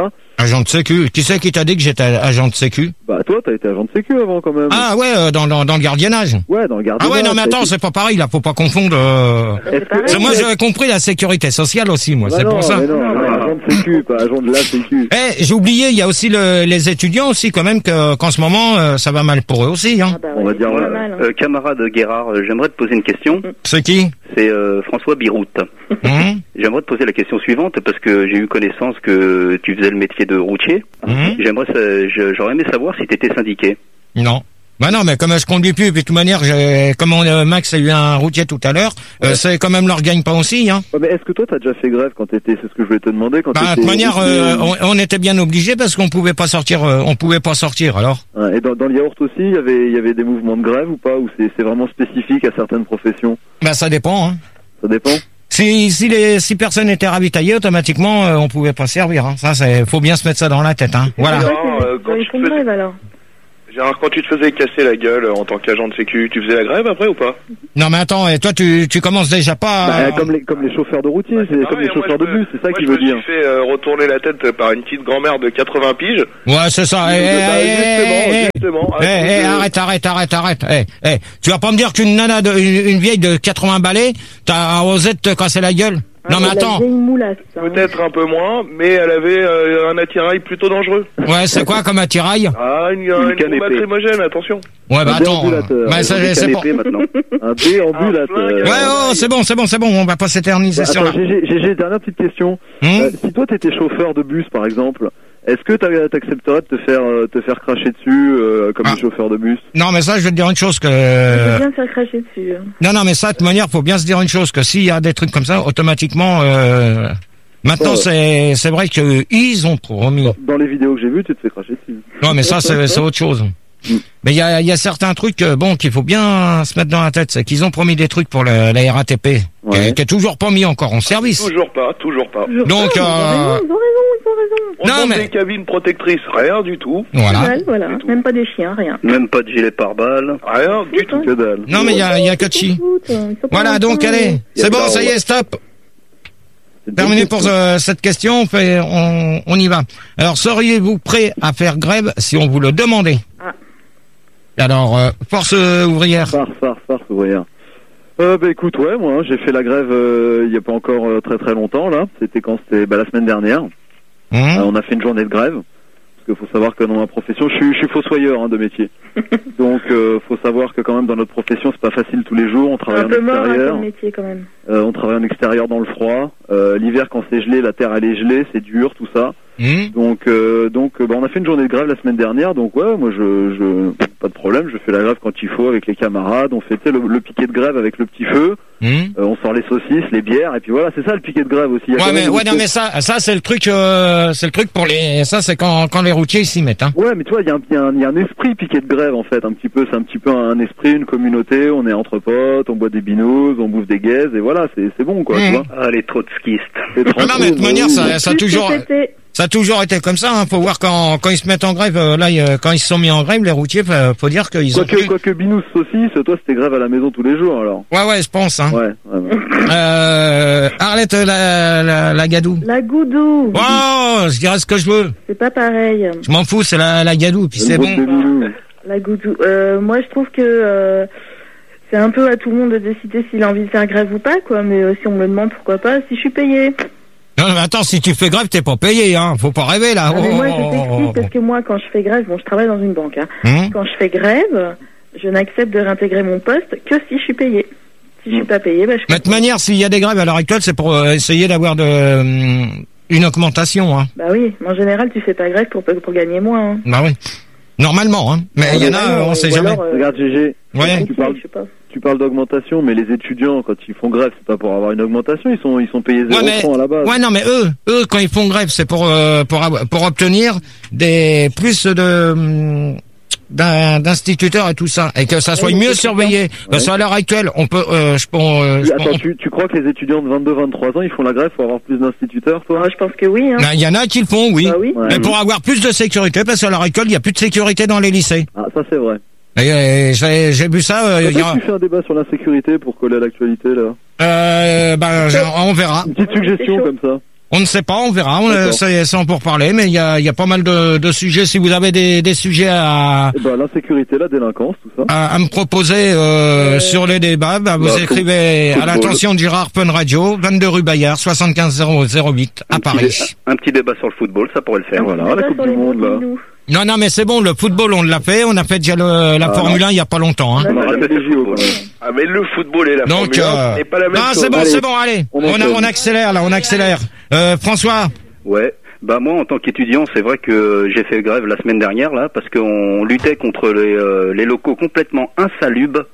Agent de sécu. Qui c'est qui t'a dit que j'étais agent de sécu? Bah toi, t'as été agent de sécu avant quand même. Ah ouais, euh, dans, dans, dans le gardiennage. Ouais, dans le gardiennage. Ah ouais, non mais attends, c'est pas pareil, là, faut pas confondre. Euh... C'est moi j'avais compris la sécurité sociale aussi, moi, bah c'est non, pour ça. Mais non, mais agent de sécu, pas agent de la sécu. Eh, j'ai oublié, il y a aussi le, les étudiants aussi quand même que qu'en ce moment euh, ça va mal pour eux aussi. Hein. Ah bah ouais, on va dire voilà. Mal, hein. euh, camarade Guérard, euh, j'aimerais te poser une question. C'est qui? C'est euh, François Birout. Mmh. J'aimerais te poser la question suivante parce que j'ai eu connaissance que tu faisais le métier de routier. Mmh. J'aimerais, je, j'aurais aimé savoir si tu étais syndiqué. Non. Bah non, mais comme je conduis plus, puis de toute manière, j'ai, comme on, euh, Max a eu un routier tout à l'heure, ouais. euh, c'est quand même leur gagne pas aussi, hein. Ouais, mais est-ce que toi t'as déjà fait grève quand t'étais, c'est ce que je voulais te demander quand bah, t'étais. De toute manière, euh, on, on était bien obligés parce qu'on pouvait pas sortir, euh, on pouvait pas sortir, alors. Ouais, et dans, dans le yaourt aussi, il y avait, il y avait des mouvements de grève ou pas, ou c'est, c'est vraiment spécifique à certaines professions? Bah ça dépend, hein. Ça dépend. Si, si les, si personne était ravitaillé, automatiquement, euh, on pouvait pas servir, hein. Ça, c'est, faut bien se mettre ça dans la tête, hein. Voilà. Non, euh, quand tu te faisais... alors. Gérard, quand tu te faisais casser la gueule en tant qu'agent de sécu, tu faisais la grève après ou pas? Non mais attends, et toi tu, tu commences déjà pas... Bah, comme les comme les chauffeurs de routier, c'est ah comme ouais, les chauffeurs de bus, c'est ça qu'il veut dire. Je me suis fait euh, retourner la tête par une petite grand-mère de quatre-vingts piges. Ouais, c'est ça. Eh, bah, eh, justement, eh, justement. Eh, eh, eh, arrête, arrête, arrête, arrête. Eh, eh, tu vas pas me dire qu'une nana, de, une, une vieille de quatre-vingts balais, t'as osé te casser la gueule? Ah, non mais attends. Peut-être un peu moins, mais elle avait euh, un attirail plutôt dangereux. Ouais, c'est quoi comme attirail? Ah, une, une, une bombe lacrymogène, attention. Ouais, bah attends. Bah ça, c'est bon. Un déambulateur. Ouais, oh, c'est bon, c'est bon, c'est bon. On va pas s'éterniser bah, sur. Attends, Gégé, Gégé, dernière petite question. Hum euh, si toi t'étais chauffeur de bus, par exemple. Est-ce que t'accepterais de te faire te faire cracher dessus euh, comme ah. un chauffeur de bus? Non, mais ça, je vais te dire une chose que. Je veux bien faire cracher dessus. Non, non, mais ça, de toute manière, faut bien se dire une chose que s'il y a des trucs comme ça, automatiquement. Euh... Maintenant, oh. c'est c'est vrai que ils ont promis. Dans les vidéos que j'ai vues, tu te fais cracher dessus. Non, mais ça, c'est c'est autre chose. Mm. Mais il y a, y a certains trucs, bon, qu'il faut bien se mettre dans la tête, c'est qu'ils ont promis des trucs pour le, la R A T P, ouais. qui, est, qui est toujours pas mis encore en service. Toujours pas, toujours pas. Toujours Donc, pas, euh... ils ont raison, ils ont raison, ils ont raison. On non, mais... des cabines protectrices, rien du tout. Voilà. Mal, voilà. Du même pas des chiens, rien. Même pas de gilet pare-balles. Rien du tout. Que dalle. Non, mais il y a, y a que de chi. Voilà, donc allez, c'est bon, ça y est, stop. Terminé pour euh, cette question, on, fait, on, on y va. Alors, seriez-vous prêt à faire grève si on vous le demandait? Ah. Alors, euh, force euh, ouvrière. Force, force, force ouvrière. Euh, bah écoute, ouais, moi, j'ai fait la grève euh, il y a pas encore euh, très très longtemps, là. C'était quand c'était bah, la semaine dernière. Mmh. Euh, on a fait une journée de grève. Parce qu'il faut savoir que dans ma profession, je suis, je suis fossoyeur hein, de métier. Donc, euh, faut savoir que quand même dans notre profession, c'est pas facile tous les jours. On travaille un en peu mort, extérieur. un peu métier quand même. Euh, on travaille en extérieur dans le froid. Euh, l'hiver, quand c'est gelé, la terre elle est gelée, c'est dur, tout ça. Mmh. Donc, euh, donc, bah, on a fait une journée de grève la semaine dernière. Donc, ouais, moi, je, je, pas de problème. Je fais la grève quand il faut avec les camarades. On fait le, le piquet de grève avec le petit feu. Mmh. Euh, on sort les saucisses, les bières, et puis voilà, c'est ça le piquet de grève aussi. Il y a ouais, mais ouais, non, mais ça, ça c'est le truc, euh, c'est le truc pour les, ça c'est quand, quand les routiers ils s'y mettent. Hein. Ouais, mais tu vois, il y a un, il y a un, il y a un esprit piquet de grève en fait, un petit peu, c'est un petit peu un esprit, une communauté. On est entre potes, on boit des binous, on bouffe des gazes, et voilà, c'est, c'est bon quoi. Mmh. Tu vois. Ah, les trotskistes. Ah non, mais de toute manière, ça, ça a toujours. Ça a toujours été comme ça, hein. Faut voir quand, quand ils se mettent en grève, euh, là, euh, quand ils se sont mis en grève, les routiers, faut, faut dire qu'ils quoi ont... Que, plus... Quoique binous saucisse, toi, c'était grève à la maison tous les jours, alors. Ouais, ouais, je pense, hein. Ouais, ouais, ouais. Euh, Arlette, la, la, la gadou. La goudou. Oh, je dirais ce que je veux. C'est pas pareil. Je m'en fous, c'est la, la gadou, puis c'est bon. La goudou. Euh, moi, je trouve que, euh, c'est un peu à tout le monde de décider s'il a envie de faire grève ou pas, quoi, mais euh, si on me demande pourquoi pas, si je suis payée. Non, mais attends, si tu fais grève, t'es pas payé, hein. Faut pas rêver, là. Ah, mais moi, je t'explique, parce que moi, quand je fais grève, bon, je travaille dans une banque, hein. Mmh. Quand je fais grève, je n'accepte de réintégrer mon poste que si je suis payé. Si je suis pas payé, bah, je... Mais de toute manière, s'il y a des grèves à l'heure actuelle, c'est pour euh, essayer d'avoir de, euh, une augmentation, hein. Bah oui, mais en général, tu fais pas grève pour, pour gagner moins, hein. Bah oui. Normalement, hein. Mais il y en a, euh, on ouais, sait jamais. Alors, euh, Regarde, Gégé. Ouais. Tu parles, tu parles d'augmentation, mais les étudiants, quand ils font grève, c'est pas pour avoir une augmentation, ils sont, ils sont payés zéro ouais, francs à la base. Ouais, non, mais eux, eux, quand ils font grève, c'est pour, euh, pour, pour obtenir des, plus de, d'un, d'instituteurs et tout ça, et que ça soit ouais, mieux surveillé. Ouais. Parce qu'à l'heure actuelle, on peut, euh, je, euh, je Attends, on... tu, tu crois que les étudiants de vingt-deux vingt-trois ans, ils font la grève pour avoir plus d'instituteurs, toi? Ah, je pense que oui, hein. Il y en a qui le font, oui. Bah, oui. Ouais, mais oui. Pour avoir plus de sécurité, parce qu'à l'heure actuelle, il n'y a plus de sécurité dans les lycées. Ah, ça c'est vrai. Et, et, j'ai, j'ai vu ça. Euh, y a... Tu fais un débat sur l'insécurité pour coller à l'actualité là. Euh, ben, on verra. Une petite suggestion comme ça. On ne sait pas, on verra. On, c'est, c'est en pourparler, mais il y a, il y a pas mal de, de sujets. Si vous avez des, des sujets à, eh ben, l'insécurité, la délinquance, tout ça, à, à me proposer euh, sur les débats, bah, vous bah, écrivez à l'attention de Gérard Pun Radio, vingt-deux rue Bayard, soixante-quinze zéro zéro huit à un Paris. Petit, un petit débat sur le football, ça pourrait le faire. Voilà, la Coupe du Monde là. Non, non, mais c'est bon, le football, on l'a fait. On a fait déjà le, la ah, Formule un il y a pas longtemps. Hein. On a jamais fait le football. Ah, mais le football et la Donc, Formule euh... un, c'est pas la même non, chose. c'est bon, allez. c'est bon, allez. On, on, a, on accélère, là, on accélère. Euh, François. Ouais. Bah moi, en tant qu'étudiant, c'est vrai que j'ai fait grève la semaine dernière, là, parce qu'on luttait contre les, euh, les locaux complètement insalubres.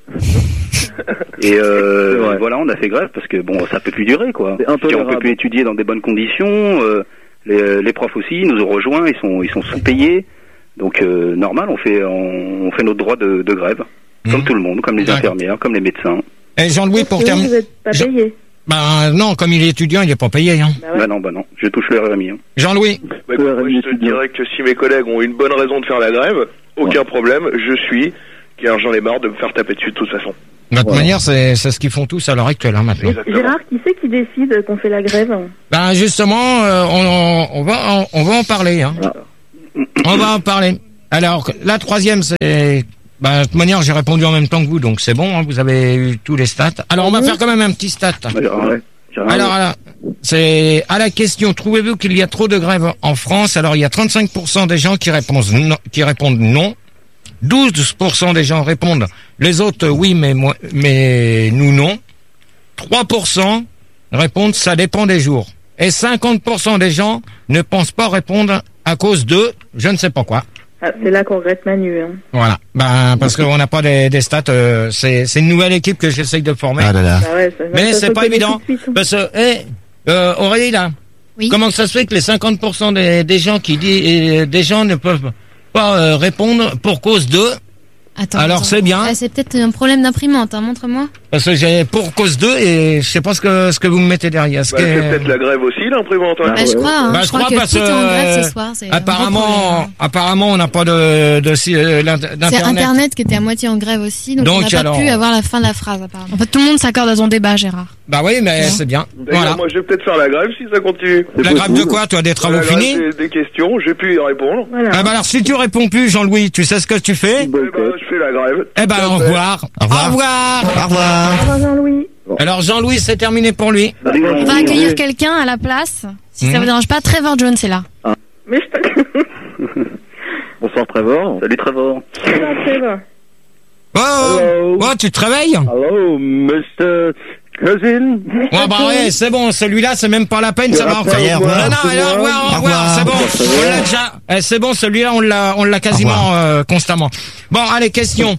Et euh, voilà, on a fait grève parce que, bon, ça peut plus durer, quoi. On peut plus étudier dans des bonnes conditions. Euh, les, les profs aussi nous ont rejoints, ils sont, ils sont sous-payés. Donc euh, normal, on fait on, on fait notre droit de, de grève, mmh. comme tout le monde, comme les infirmières, comme les médecins. Et Jean-Louis, pour terminer, vous n'êtes pas payé. Bah non, comme il est étudiant, il n'est pas payé. Hein. Bah, ouais. bah non, bah non, je touche le R M I. Hein. Jean-Louis. Bah, écoute, moi, je te dirais que si mes collègues ont une bonne raison de faire la grève, aucun ouais. problème, je suis, car j'en ai marre de me faire taper dessus de toute façon. De toute voilà. manière, c'est, c'est ce qu'ils font tous à l'heure actuelle, hein, maintenant. Exactement. Gérard, qui c'est qui décide qu'on fait la grève? Ben justement, euh, on, on, va, on, on va en parler. Hein. Ah. On va en parler. Alors, la troisième, c'est... Bah, de toute manière, j'ai répondu en même temps que vous, donc c'est bon, hein, vous avez eu tous les stats. Alors, on va faire quand même un petit stat. Ouais, alors, alors, c'est à la question, trouvez-vous qu'il y a trop de grèves en France? Alors, il y a trente-cinq pour cent des gens qui répondent non, qui répondent non. douze pour cent des gens répondent les autres oui, mais moi, mais nous non. trois pour cent répondent ça dépend des jours. Et cinquante pour cent des gens ne pensent pas répondre à cause de je ne sais pas quoi. Ah, c'est là qu'on regrette Manu. Hein. Voilà, ben parce qu'on n'a pas des, des stats. Euh, c'est, c'est une nouvelle équipe que j'essaye de former. Ah là là. Ah ouais, ça, mais ça c'est pas évident. Suite, hein. Parce que, hey, euh, Aurélie là, oui. Comment ça se fait que les cinquante pour cent des, des gens qui disent, des gens ne peuvent pas euh, répondre pour cause de. Attends, alors attends. c'est bien. Ah, c'est peut-être un problème d'imprimante, hein, montre-moi. Parce que j'ai pour cause d'eux et je sais pas ce que ce que vous me mettez derrière. Bah, c'est peut-être la grève aussi, l'imprimante. Hein. Bah, je crois, hein, bah, je, je crois, crois que parce tout est en grève ce soir. C'est apparemment, apparemment, on n'a pas de, de, de d'internet. C'est Internet qui était à moitié en grève aussi, donc, donc on n'a pas alors... pu avoir la fin de la phrase apparemment. En fait, tout le monde s'accorde à ton débat, Gérard. Bah oui, mais ouais. c'est bien. D'ailleurs, voilà. Moi, je vais peut-être faire la grève si ça continue. La grève de quoi, toi, des travaux finis? Des, des questions, j'ai pu y répondre. Voilà. Ah bah alors, si tu réponds plus, Jean-Louis, tu sais ce que tu fais? Eh ben, je fais la grève. Eh ben, au revoir. Au revoir. Au revoir. Au revoir. Au revoir, Jean-Louis. Alors, Jean-Louis, c'est terminé pour lui. On va accueillir quelqu'un à la place. Si mmh. ça vous dérange pas, Trevor Jones est là. Ah. Mais je Bonsoir, Trevor. Salut, Trevor. Salut, Trevor. Oh, oh, oh, tu te réveilles? Hello, mister Cousin. Ouais, bah ouais, c'est bon, celui-là, c'est même pas la peine, ça va encore. Non, non, allez, au revoir, au revoir, c'est bon. On l'a déjà, eh, c'est bon, celui-là, on l'a, on l'a quasiment, euh, constamment. Bon, allez, question.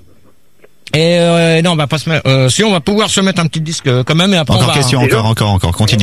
Et, euh, non, on va pas se mettre, euh, si on va pouvoir se mettre un petit disque, euh, quand même, et après encore on va... question, encore, encore, encore, continue.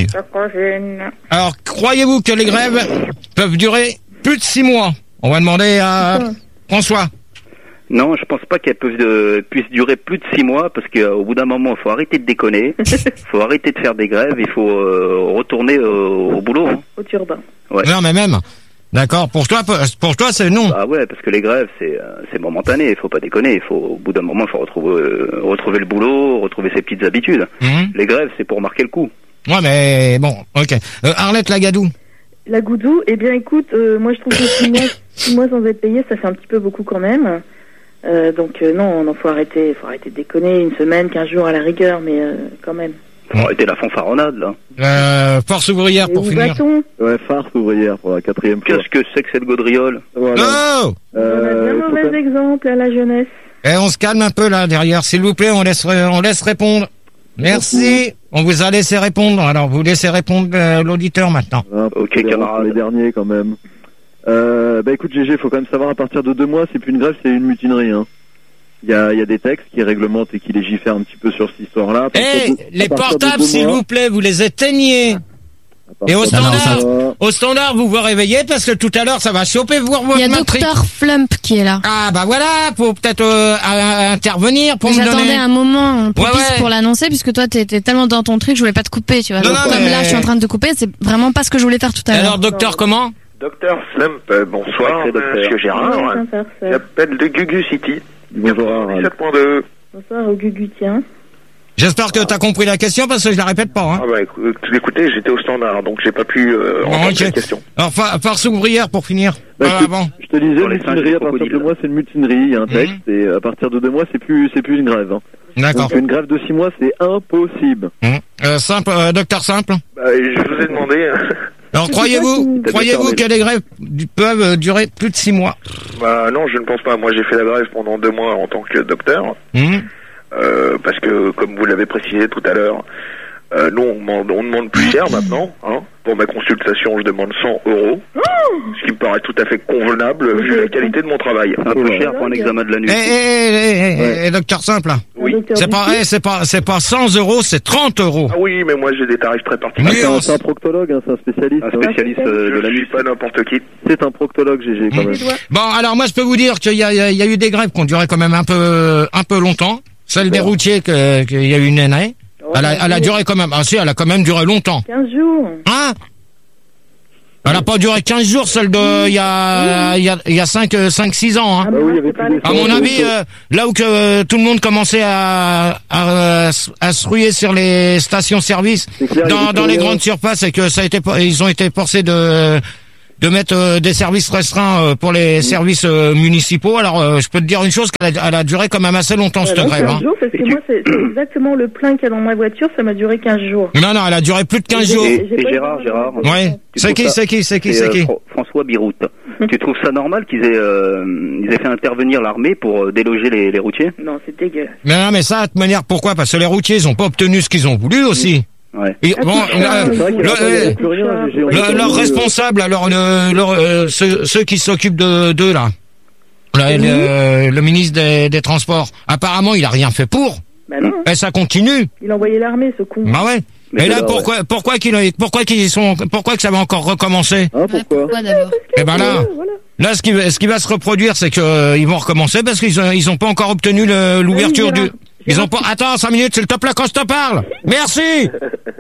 Alors, croyez-vous que les grèves peuvent durer plus de six mois? On va demander à François. Non, je pense pas qu'elles peuvent euh, puissent durer plus de six mois parce qu'au euh, bout d'un moment, il faut arrêter de déconner, il faut arrêter de faire des grèves, il faut euh, retourner euh, au boulot. Hein. Au turbin. Ouais. Non, mais même. D'accord. Pour toi, pour toi, c'est non. Ah ouais, parce que les grèves, c'est euh, c'est momentané. Il faut pas déconner. Il faut au bout d'un moment, il faut retrouver euh, retrouver le boulot, retrouver ses petites habitudes. Mmh. Les grèves, c'est pour marquer le coup. Ouais, mais bon, ok. Euh, Arlette Lagadou. La Goudou, eh bien, écoute, euh, moi, je trouve que six mois, six mois sans être payé, ça fait un petit peu beaucoup quand même. Euh, donc euh, non, non, faut arrêter, faut arrêter de déconner, une semaine, quinze jours à la rigueur, mais euh, quand même. Faut arrêter la fanfaronnade là. Euh, force ouvrière pour finir. Bâton. Ouais, farce ouvrière pour la quatrième fois. Qu'est-ce que c'est que cette gaudriole? Voilà. Oh euh, on a bien mauvais faire... exemple à la jeunesse. Et on se calme un peu là derrière, s'il vous plaît, on laisse, on laisse répondre. Merci. On vous a laissé répondre. Alors vous laissez répondre euh, l'auditeur maintenant. Ah, ok, camarade. Les derniers quand même. Euh, bah écoute G G, faut quand même savoir à partir de deux mois, c'est plus une grève, c'est une mutinerie. Hein. Il y a, il y a des textes qui réglementent et qui légifèrent un petit peu sur cette histoire-là. Eh, hey, les portables, s'il vous plaît, vous les éteignez. Et au standard, non, au standard, vous vous réveillez parce que tout à l'heure, ça va choper voir votre matrice. Il y a docteur Flump qui est là. Ah bah voilà, pour peut-être euh, à, à intervenir pour me donner. J'attendais un moment propice ouais, ouais. pour l'annoncer puisque toi t'étais tellement dans ton truc, je voulais pas te couper, tu vois. Non, Donc, non, comme mais... là, je suis en train de te couper, c'est vraiment pas ce que je voulais faire tout à l'heure. Alors docteur comment? Docteur Slump, euh, bonsoir, monsieur Gérard. J'appelle de Gugu City. Bonjour. sept point deux. Bonsoir au Gugu, tiens. J'espère que t'as compris la question parce que je la répète pas. Hein. Ah bah écoute, écoutez, j'étais au standard, donc j'ai pas pu euh, Bon, entendre ok. la question. Alors, fa- farce ouvrière pour finir. Bah, Ah, je, te, bon. je te disais, Sur les mutinerie, à partir de deux mois, c'est une mutinerie, il y a un texte, et à partir de deux mois, c'est plus, c'est plus une grève. Hein. D'accord. Donc une grève de six mois, c'est impossible. Mmh. Euh, simple, euh, docteur Simple. Bah, je vous ai demandé. Alors, croyez-vous, croyez-vous que les grèves du- peuvent euh, durer plus de six mois? Bah non, je ne pense pas. Moi, j'ai fait la grève pendant deux mois en tant que docteur. Mmh. Euh, parce que, comme vous l'avez précisé tout à l'heure, euh, nous, on demande, on demande plus cher maintenant. Hein. Pour ma consultation, je demande cent euros. Ce qui me paraît tout à fait convenable vu la qualité de mon travail. Un peu cher pour un examen de la nuit. Eh, eh, eh, eh, eh, docteur Simple. Oui. C'est pas, eh, c'est pas, c'est pas cent euros, c'est trente euros. Ah oui, mais moi, j'ai des tarifs très particuliers. Ah, c'est un proctologue, hein, c'est un spécialiste. Un spécialiste euh, de la Je nuit. suis pas n'importe qui. C'est un proctologue, G G, quand même. Bon, alors moi je peux vous dire qu'il y a, il y a- il y a eu des grèves qui ont duré quand même un peu, un peu longtemps. Celle des routiers, que- qu'il y a eu une année. Elle a, elle a duré quand même, ah si, elle a quand même duré longtemps. quinze jours. Hein? Elle a pas duré quinze jours, celle de, il y a, il y a, il y a cinq, six ans, hein. Bah oui, il y avait plus À mon avis, euh, là où que euh, tout le monde commençait à, à, à se ruer sur les stations-service, C'est clair, il y dans, avait dans plus les rien. grandes surfaces, et que ça a été, ils ont été forcés de, de mettre euh, des services restreints euh, pour les services euh, municipaux. Alors, euh, je peux te dire une chose, qu'elle a, elle a duré quand même assez longtemps, cette Alors, grève. quinze Hein. jours, parce que moi, c'est c'est exactement le plein qu'il y a dans ma voiture, ça m'a duré quinze jours. Non, non, elle a duré plus de quinze jours. Et, et Gérard, Gérard. Ouais. tu C'est trouves qui, ça- c'est qui, c'est qui, c'est, c'est euh, qui Fran- François Birout. Tu trouves ça normal qu'ils aient, euh, ils aient fait intervenir l'armée pour euh, déloger les, les routiers? Non, c'est dégueulasse. Mais non, mais ça, de toute manière, pourquoi? Parce que les routiers, ils ont pas obtenu ce qu'ils ont voulu aussi. Ouais. Et, Ah, bon, tout ça, euh, c'est vrai le- qu'il y a- euh, il y a plus rien, G G, on le- est leur pas- responsable, alors le, leur, euh, ceux, ceux qui s'occupent de d'eux là, le, le, le ministre des, des Transports, apparemment, il a rien fait pour. Bah non, Et ça continue. il a envoyé l'armée, ce con. Bah ouais. Mais Et là, alors, pourquoi, pourquoi qu'ils, pourquoi qu'ils sont, pourquoi que ça va encore recommencer? Hein, pourquoi? Pourquoi d'abord? Eh ben là, Voilà. là, ce qui, va- ce qui va se reproduire, c'est que euh, ils vont recommencer parce qu'ils ont, ils ont pas encore obtenu le- l'ouverture Gérard. du. Ils ont pas. Attends, cinq minutes, s'il te plaît, quand je te parle. Merci.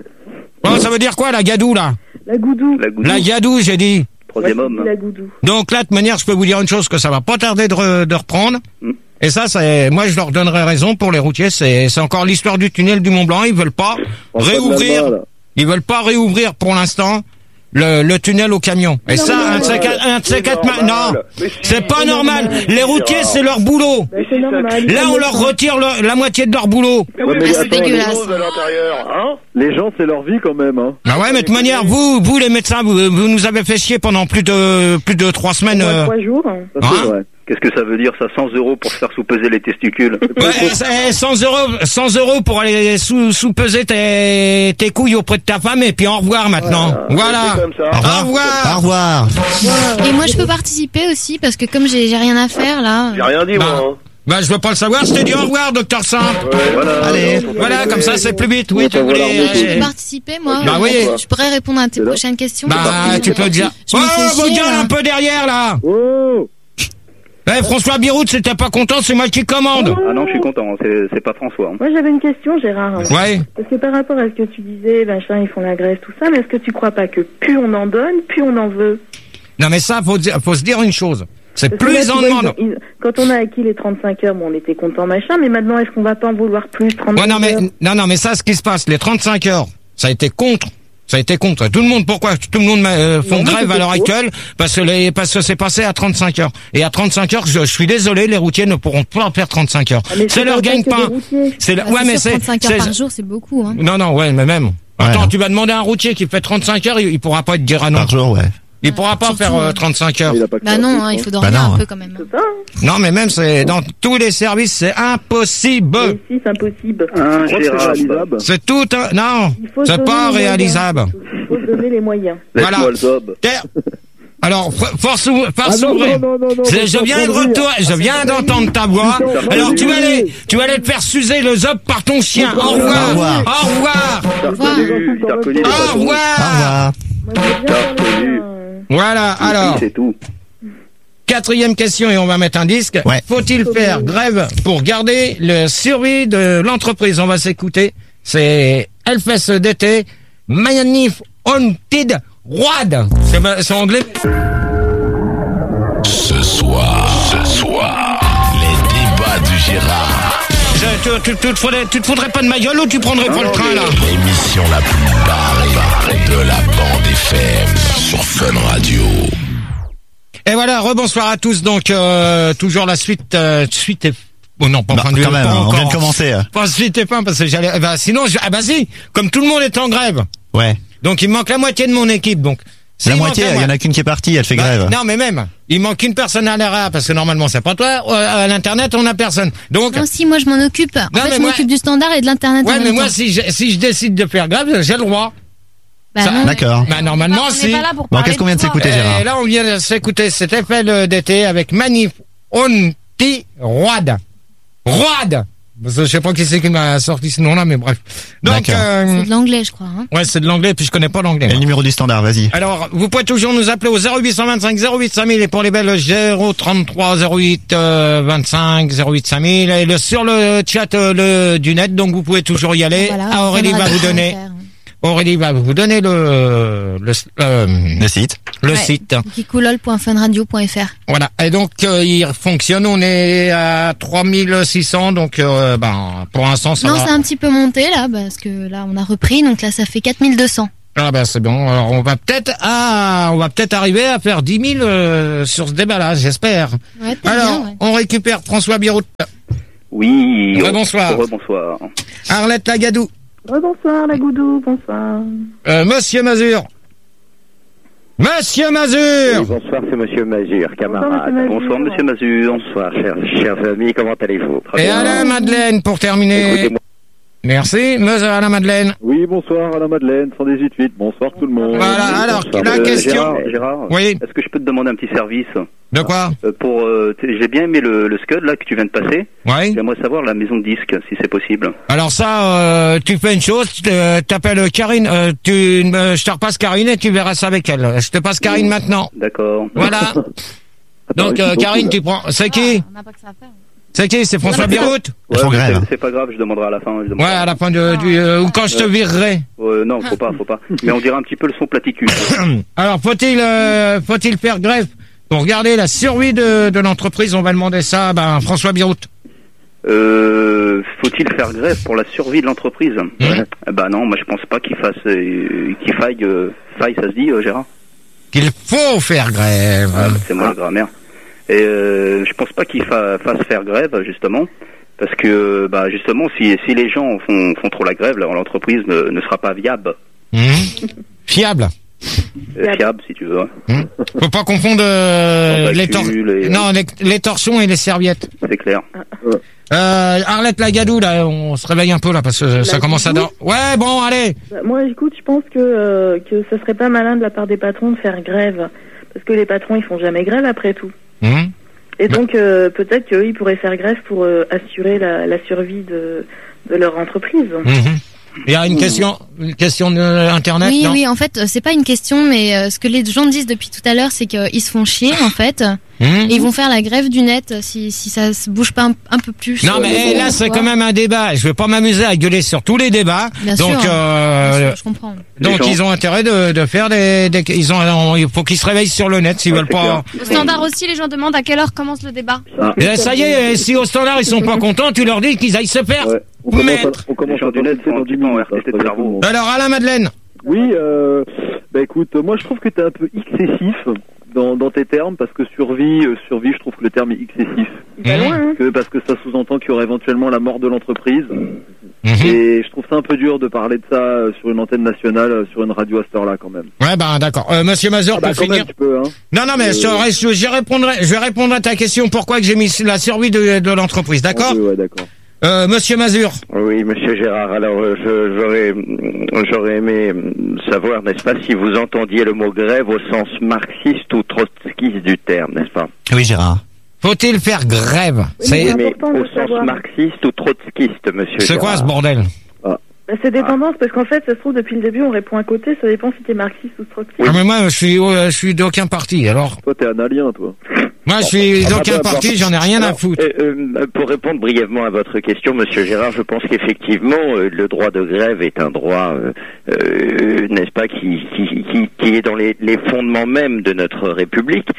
Bon, ça veut dire quoi, la gadou là? La goudou. La Goudou, La gadou, j'ai dit. troisième Ouais, homme. c'est La goudou. Donc là, de manière, je peux vous dire une chose, que ça va pas tarder de, re- de reprendre. Mm. Et ça, c'est, moi, je leur donnerai raison pour les routiers. C'est, c'est encore l'histoire du tunnel du Mont Blanc. Ils veulent pas On parle de réouvrir. là-bas, là. Ils veulent pas réouvrir pour l'instant le, le tunnel au camion. Et Non, ça, mais un de ces quatre, un de ces quatre ma- non, Mais si, c'est pas c'est normal. normal. Les routiers, c'est leur boulot. Bah, c'est normal. Là, on leur retire le- la moitié de leur boulot. Mais oui, mais mais c'est il y a des dégueulasse. choses à l'intérieur, hein. Les gens, c'est leur vie quand même. Hein. Ah ouais, mais de toute manière, vous, vous les médecins, vous, vous nous avez fait chier pendant plus de plus de trois semaines. Moi, euh, trois jours. Ça, Hein c'est vrai. Qu'est-ce que ça veut dire, ça? cent euros pour se faire sous-peser les testicules? Ouais, c'est cent euros, cent euros pour aller sous, sous-peser tes, tes couilles auprès de ta femme et puis au revoir maintenant. Voilà. C'est comme ça. Au revoir. Au revoir. Et moi, je peux participer aussi parce que comme j'ai j'ai rien à faire là. J'ai rien dit, Bah, moi. hein. bah, je veux pas le savoir, je t'ai dit au revoir, docteur Simple. Voilà. Allez. Voilà, comme ça, c'est plus vite. Oui, tu On va voir voulais. l'armée. Je peux euh, participer moi. Bah oui. Je pourrais répondre à tes prochaines questions. Bah, tu peux dire. Je Oh, me fais vos chier, gueules là. un peu derrière, là. Oh! Eh, François Birout, si t'es pas content, c'est moi qui commande. Ah non, je suis content, c'est, c'est pas François. hein. Moi, j'avais une question, Gérard. Ouais. Parce que par rapport à ce que tu disais, machin, ils font la grève, tout ça, mais est-ce que tu crois pas que plus on en donne, plus on en veut? Non, mais ça, faut, dire- faut se dire une chose. C'est Parce que plus là, ils tu en vois, demandent. ils- ils- quand on a acquis les trente-cinq heures, bon, on était content, machin, mais maintenant, est-ce qu'on va pas en vouloir plus, trente-cinq Ouais, non, mais, heures? non, non, mais ça, ce qui se passe, les trente-cinq heures, ça a été contre. Ça a été contre. Tout le monde, pourquoi tout le monde euh, font Non, mais grève à c'était l'heure pour. actuelle? Parce que les, parce que c'est passé à trente-cinq heures. Et à trente-cinq heures, je, je suis désolé, les routiers ne pourront pas faire trente-cinq heures. Ah, mais c'est c'est leur pas gagne que des pain. routiers. C'est la- Ah, ouais, c'est mais sûr, c'est, trente-cinq heures c'est- par jour, c'est beaucoup. Hein. non, non, ouais, mais même. Attends, Ouais. tu vas demander à un routier qui fait trente-cinq heures, il, il pourra pas te dire ah non. Par jour, ouais. Il pourra pas Surtout, faire euh, hein. trente-cinq heures. Il a pas que Bah ça à non, foutre, hein, il hein. faut dormir Bah non, un hein. peu quand même. C'est ça, hein. Non, mais même, c'est, dans tous les services, c'est impossible. Mais si, c'est impossible. Un Je crois que c'est Gérard. réalisable. C'est tout un, non, Il faut se c'est donner pas les moyens. réalisable. Il faut se donner les moyens. Voilà. Laisse-moi le zob. Terre. Alors, for- force ou, Ah force non, ouvrée. non, non, non, non, C'est- mais Je t'es viens en de train de rire. retour, je viens d'entendre ta voix. T'es en train de Alors, tu vas rire. aller, tu vas aller te faire sucer le zob par ton chien. Au revoir. Au revoir. Au revoir. T'as reconnu, t'as reconnu les Au patrons. Au revoir. revoir. Moi, je veux bien T'as faire les reconnu. liens, euh, Voilà, alors, C'est tout. quatrième question et on va mettre un disque. Ouais. Faut-il faire grève pour garder le survie de l'entreprise? On va s'écouter. C'est Hellfest d'été, Manif Haunted Road. C'est c'est anglais. Ce soir, ce soir, les débats du Gérard. Je- tu, tu, tu, te faudrais, tu te foudrais pas de ma gueule ou tu prendrais pas le train, là? L'émission la plus barrée de la bande F M sur Fun Radio. Et voilà, rebonsoir à tous. Donc, euh, toujours la suite, euh, suite et... Oh non, pas bah, fin de quand même, pas on encore. vient de commencer. Pas suite et fin, parce que j'allais, eh ben, sinon, je, ah bah si, comme tout le monde est en grève. Ouais. Donc, il me manque la moitié de mon équipe, donc. La moitié, il y en a qu'une qui est partie, elle fait bah, grève. Non, mais même, il manque une personne à l'R A, parce que normalement, c'est pas toi, à l'internet, on a personne. Donc. Non, si, moi, je m'en occupe. En non, fait, je moi... m'occupe du standard et de l'internet. Ouais, en mais même moi, temps. si je, si je décide de faire grève, j'ai le droit. Bah Ça, non, d'accord. Bah, normalement, on si. n'est pas là pour Bon, parler qu'est-ce qu'on vient de toi. s'écouter, Gérard? Et là, on vient de s'écouter cet appel d'été avec Manif Onti Roide. Roide! Parce que je sais pas qui c'est qui m'a sorti ce nom-là, mais bref. Donc, euh, C'est de l'anglais, je crois. Hein. ouais, c'est de l'anglais, puis je connais pas l'anglais. Et le numéro du standard, vas-y. Alors, vous pouvez toujours nous appeler au zéro huit cent vingt-cinq zéro huit cinq mille et pour les belles zéro trente-trois zéro huit vingt-cinq zéro huit cinq mille et le, sur le chat euh, le, du net, donc vous pouvez toujours y aller. Voilà, ah, Aurélie va vous donner. Aurélie va vous donner le le, euh, le site. Le ouais. site. Kikulol point funradio point f r. Voilà. Et donc euh, il fonctionne. On est à trois mille six cents. Donc euh, ben pour l'instant ça non, va. c'est un petit peu monté là, parce que là on a repris. Donc là ça fait quatre mille deux cents. Ah ben c'est bon. Alors on va peut-être ah on va peut-être arriver à faire dix mille euh, sur ce débat-là, j'espère. Ouais, Alors bien, ouais. on récupère François Birout. Oui. Rebonsoir. Rebonsoir. Arlette Lagadou. Bonsoir, la Goudou, bonsoir. Euh, Monsieur Mazur. Monsieur Mazur. Oui, bonsoir, c'est Monsieur Mazur, camarade. Bonsoir, Monsieur Mazur. Bonsoir, chers, chers amis, comment allez-vous? Et Alain Madeleine pour terminer. Écoutez-moi. Merci, Monsieur Alain Madeleine. Oui, bonsoir à la Madeleine, cent dix-huit huit. Bonsoir tout le monde. Voilà, alors, Bonsoir. la Euh, question. Gérard, Gérard, Oui. est-ce que je peux te demander un petit service? De quoi? Euh, Pour, euh, t- j'ai bien aimé le, le Scud là que tu viens de passer. Oui. J'aimerais savoir la maison de disque, si c'est possible. Alors ça, euh, tu fais une chose, tu te- t'appelles Karine, euh, tu, me- je te repasse Karine et tu verras ça avec elle. Je te passe Karine maintenant. D'accord. Voilà. Donc euh, Karine, tu prends. C'est qui? On n'a pas que ça à faire. C'est qui? C'est François Birout? Ouais, mais c'est- c'est pas grave, je demanderai à la fin. je Ouais, demanderai. à la fin de, du, euh, ou quand je te virerai. Euh, non, faut pas, faut pas. Mais on dirait un petit peu le son platicule. Alors, faut-il, euh, faut-il faire grève pour garder la survie de, de l'entreprise? On va demander ça, à ben, François Birout. Euh, faut-il faire grève pour la survie de l'entreprise? Eh ben non, moi je pense pas qu'il fasse, euh, qu'il faille, euh, faille, ça se dit, euh, Gérard? Qu'il faut faire grève. Ah, c'est moi la grammaire. Et euh, je pense pas qu'il fa fasse faire grève, justement, parce que, bah, justement, si, si les gens font, font trop la grève, l'entreprise ne, ne sera pas viable. Mmh. Fiable. Euh, fiable, si tu veux. Mmh. Faut pas confondre euh, les, tor et... non, les, les torchons et les serviettes. C'est clair. Euh, Arlette Lagadou, là, on se réveille un peu, là, parce que La ça commence à Goudou. dormir. Ouais, bon, allez. Bah, moi, écoute, je pense que, euh, que ce serait pas malin de la part des patrons de faire grève. Parce que les patrons, ils font jamais grève après tout. Mmh. Et donc, euh, peut-être qu'eux, ils pourraient faire grève pour euh, assurer la, la survie de, de leur entreprise. Mmh. Il y a une question, une question de Internet, Oui, non? oui, en fait, euh, c'est pas une question, mais euh, ce que les gens disent depuis tout à l'heure, c'est qu'ils se font chier, en fait. Mmh. Et ils vont faire la grève du net euh, si, si ça se bouge pas un, un peu plus. Non, mais là, c'est quand même un débat. Je vais pas m'amuser à gueuler sur tous les débats. Bien donc, sûr, euh, bien sûr, je comprends. donc ils ont intérêt de, de faire des, des ils ont, il faut qu'ils se réveillent sur le net s'ils veulent pas. Au standard aussi, les gens demandent à quelle heure commence le débat. Et ça y est, si au standard ils sont pas contents, tu leur dis qu'ils aillent se faire mettre. On commence à du net sont un petit peu en R T T de cerveau. Alors, Alain Madeleine. Oui, euh, bah écoute, moi je trouve que t'es un peu excessif dans, dans tes termes, parce que survie, euh, survie, je trouve que le terme est excessif. Pas loin, hein. Que, parce que ça sous-entend qu'il y aurait éventuellement la mort de l'entreprise. Mmh. Et je trouve ça un peu dur de parler de ça euh, sur une antenne nationale, euh, sur une radio à cette heure-là quand même. Ouais, ben d'accord. Euh, Monsieur Mazur, Ah bah, pour quand finir. même, tu peux, hein. Non, non, mais Euh, je, je, je répondrai, je vais répondre à ta question. Pourquoi que j'ai mis la survie de, de l'entreprise, d'accord? Ouais, d'accord. Euh, Monsieur Mazur. Oui, Monsieur Gérard. Alors, euh, je- j'aurais, j'aurais aimé euh, savoir, n'est-ce pas, si vous entendiez le mot grève au sens marxiste ou trotskiste du terme, n'est-ce pas? Oui, Gérard. Faut-il faire grève? Oui, mais au sens marxiste ou trotskiste, Monsieur C'est Gérard. quoi ce bordel? Bah, c'est des tendances, parce qu'en fait, ça se trouve, depuis le début, on répond à côté, ça dépend si t'es marxiste ou trotskiste. Ah, mais moi, je suis, euh, je suis d'aucun parti, alors. Toi, t'es analien, toi. Moi, je suis Ah, d'aucun bah, bah, parti, j'en ai rien à alors, foutre. euh, euh, pour répondre brièvement à votre question, Monsieur Gérard, je pense qu'effectivement, euh, le droit de grève est un droit, euh, euh, n'est-ce pas, qui, qui, qui, qui est dans les, les fondements même de notre République.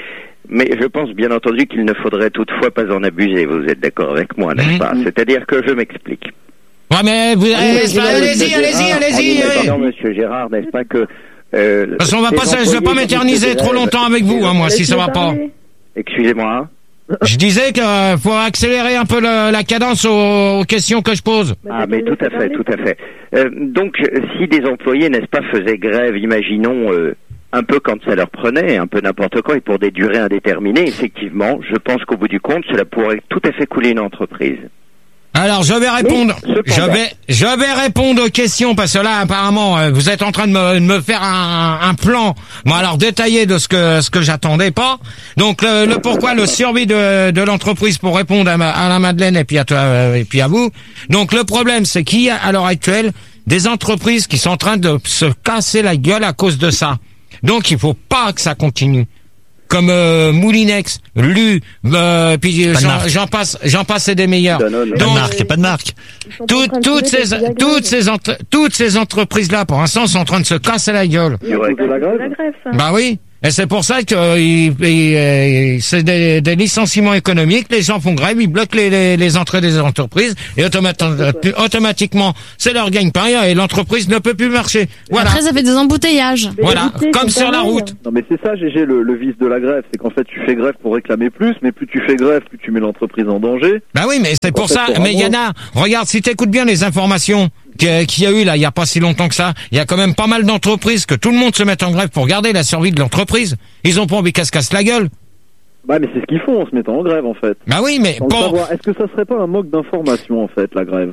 Mais je pense bien entendu qu'il ne faudrait toutefois pas en abuser. Vous êtes d'accord avec moi, n'est-ce Mmh. pas? C'est-à-dire que je m'explique. Ouais, mais vous, Oui, allez-y, allez-y, allez-y, allez-y. Pardon, monsieur Gérard, n'est-ce pas que... Euh, Parce qu'on va pas, je vais pas m'éterniser trop longtemps avec vous, hein, moi, si ça va pas. Excusez-moi. Je disais qu'il faut accélérer un peu le, la cadence aux, aux questions que je pose. Ah, mais tout à fait, tout à fait. Euh, donc, si des employés, n'est-ce pas, faisaient grève, imaginons, euh, un peu quand ça leur prenait, un peu n'importe quoi, et pour des durées indéterminées, effectivement, je pense qu'au bout du compte, cela pourrait tout à fait couler une entreprise. Alors, je vais répondre, je vais, je vais répondre aux questions, parce que là, apparemment, euh, vous êtes en train de me, de me faire un, un plan, bon, alors détaillé de ce que, ce que j'attendais pas. Donc, le, le pourquoi, le survie de, de l'entreprise pour répondre à, ma, à la Madeleine et puis à toi, euh, et puis à vous. Donc, le problème, c'est qu'il y a, à l'heure actuelle, des entreprises qui sont en train de se casser la gueule à cause de ça. Donc, il faut pas que ça continue. Comme euh, Moulinex, Lu, euh, puis euh, j'en, j'en passe, j'en passe et des meilleurs. Pas de marque, pas de marque. Toutes, toutes ces, toutes ces, entre, toutes ces entreprises là, pour l'instant, sont en train de se casser la gueule. Bah oui. Et c'est pour ça que euh, il, il, euh, c'est des, des licenciements économiques. Les gens font grève, ils bloquent les, les, les entrées des entreprises et automati- automatiquement, c'est leur gagne-pain et l'entreprise ne peut plus marcher. Voilà. Après, ça fait des embouteillages. Voilà, comme sur la route. Non mais c'est ça, G G, le, le vice de la grève, c'est qu'en fait tu fais grève pour réclamer plus, mais plus tu fais grève, plus tu mets l'entreprise en danger. Bah oui, mais c'est pour ça. Mais il y en a. Regarde, si t'écoutes bien les informations qu'il y a eu là, il y a pas si longtemps que ça, il y a quand même pas mal d'entreprises que tout le monde se met en grève pour garder la survie de l'entreprise. Ils ont pas envie qu'elle se casse la gueule. Bah mais c'est ce qu'ils font en se mettant en grève en fait. Bah oui, mais pour savoir, est-ce que ça serait pas un manque d'information en fait la grève?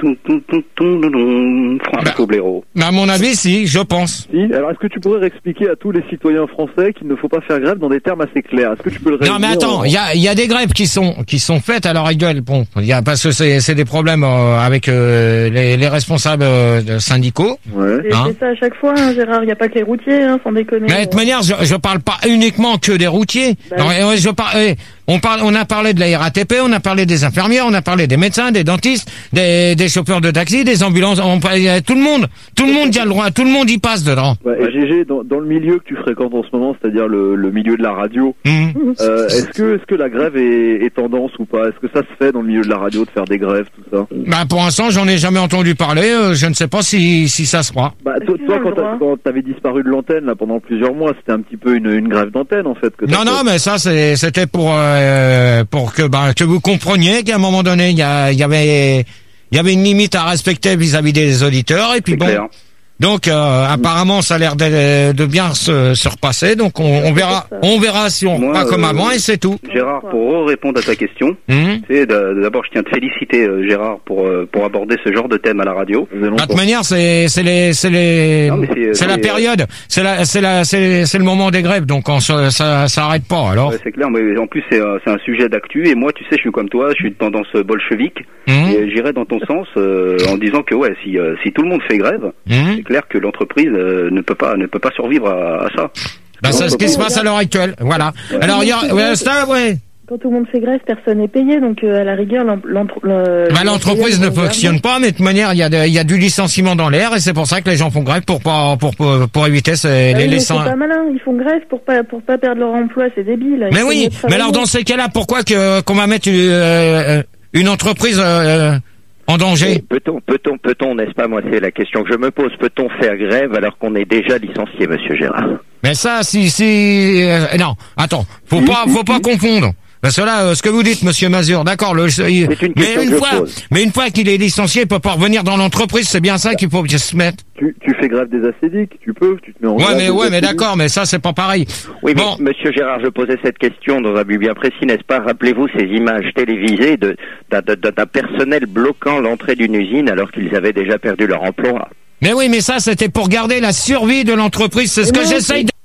Francisco Blaireau. Bah à mon avis, si, je pense. Si. Alors est-ce que tu pourrais expliquer à tous les citoyens français qu'il ne faut pas faire grève dans des termes assez clairs? Est-ce que tu peux le résumer? Non mais attends, il y a il y a des grèves qui sont qui sont faites à l'heure actuelle. Bon, il y a parce que c'est c'est des problèmes euh, avec euh, les les responsables euh, syndicaux. Ouais. C'est Hein c'est ça à chaque fois, hein, Gérard. Il n'y a pas que les routiers, hein, sans déconner. Mais de toute manière, je, je parle pas uniquement que des routiers. Bah non, oui. et, ouais, je parle, eh, on parle, on a parlé de la R A T P, on a parlé des infirmières, on a parlé des médecins, des dentistes, des, des chauffeurs de taxi, des ambulances. On, parle- tout le monde, tout le monde y a le droit, tout le monde y passe dedans. Ouais, et G G, dans, dans le milieu que tu fréquentes en ce moment, c'est-à-dire le, le milieu de la radio, Mmh. euh, est-ce que est-ce que la grève est, est tendance ou pas? Est-ce que ça se fait dans le milieu de la radio de faire des grèves, tout ça? Bah pour l'instant, j'en ai jamais entendu parler. euh, je ne sais pas si si ça se fera. Bah toi, toi quand, t'as- quand t'avais disparu de l'antenne là pendant plusieurs mois, c'était un petit peu une, une grève d'antenne en fait. Que t'as Non, non, fait. mais ça, c'est- c'était pour euh, pour que bah, que vous compreniez qu'à un moment donné, il y, a- il y avait il y avait une limite à respecter vis-à-vis des auditeurs. Et puis bon, clair. donc euh, apparemment, ça a l'air de, de bien se, se repasser. Donc on, on verra, on verra si on Moi, repart comme euh, avant et c'est tout. Gérard, pour répondre à ta question, Mhm. c'est de- d'abord je tiens à te féliciter euh, Gérard pour euh, pour aborder ce genre de thème à la radio. De toute manière, c'est c'est les c'est les Non, mais c'est- c'est la c'est- période, c'est la c'est la c'est c'est le moment des grèves. Donc on, se- ça ça arrête pas. Alors. Ouais, c'est clair, mais en plus c'est euh, c'est un sujet d'actu et moi tu sais je suis comme toi, je suis de tendance bolchevique Mhm. et j'irai dans ton sens euh, en disant que ouais si euh, si tout le monde fait grève, Mhm. c'est clair que l'entreprise euh, ne peut pas ne peut pas survivre à, à ça. Bah, c'est ce qui se passe à l'heure actuelle. Voilà. Alors il y a ouais, ça ouais. Quand tout le monde fait grève, personne n'est payé, donc euh, à la rigueur, l'en- l'entre- le- Bah, l'entreprise ne fonctionne pas, mais de toute manière, il y a de- il y a du licenciement dans l'air et c'est pour ça que les gens font grève pour pas pour pour, pour éviter ces, Ah les oui, mais c'est licenciements. pas malin, ils font grève pour pas pour pas perdre leur emploi, c'est débile. Mais Il faut oui, mieux mais travailler. alors dans ces cas-là, pourquoi que qu'on va mettre une, euh, une entreprise euh, en danger? Peut-on, peut-on, peut-on, n'est-ce pas, moi c'est la question que je me pose, peut-on faire grève alors qu'on est déjà licencié, monsieur Gérard? Mais ça, si si euh, non, attends, faut pas faut pas confondre. Parce que là, euh, ce que vous dites, monsieur Mazur, d'accord, le, il- une mais question une que je fois, pose. mais une fois qu'il est licencié, il peut pas revenir dans l'entreprise. C'est bien ça qu'il faut se mettre. Tu, tu fais grève des acédiques, tu peux, tu te mets en Ouais, grève mais des ouais, mais acédiques. d'accord, mais ça c'est pas pareil. Oui, mais Bon. monsieur Gérard, je posais cette question dans un but bien précis, n'est-ce pas? Rappelez-vous ces images télévisées de, d'un, d'un- d'un personnel bloquant l'entrée d'une usine alors qu'ils avaient déjà perdu leur emploi. Mais oui, mais ça, c'était pour garder la survie de l'entreprise. C'est ce que non, j'essaye de...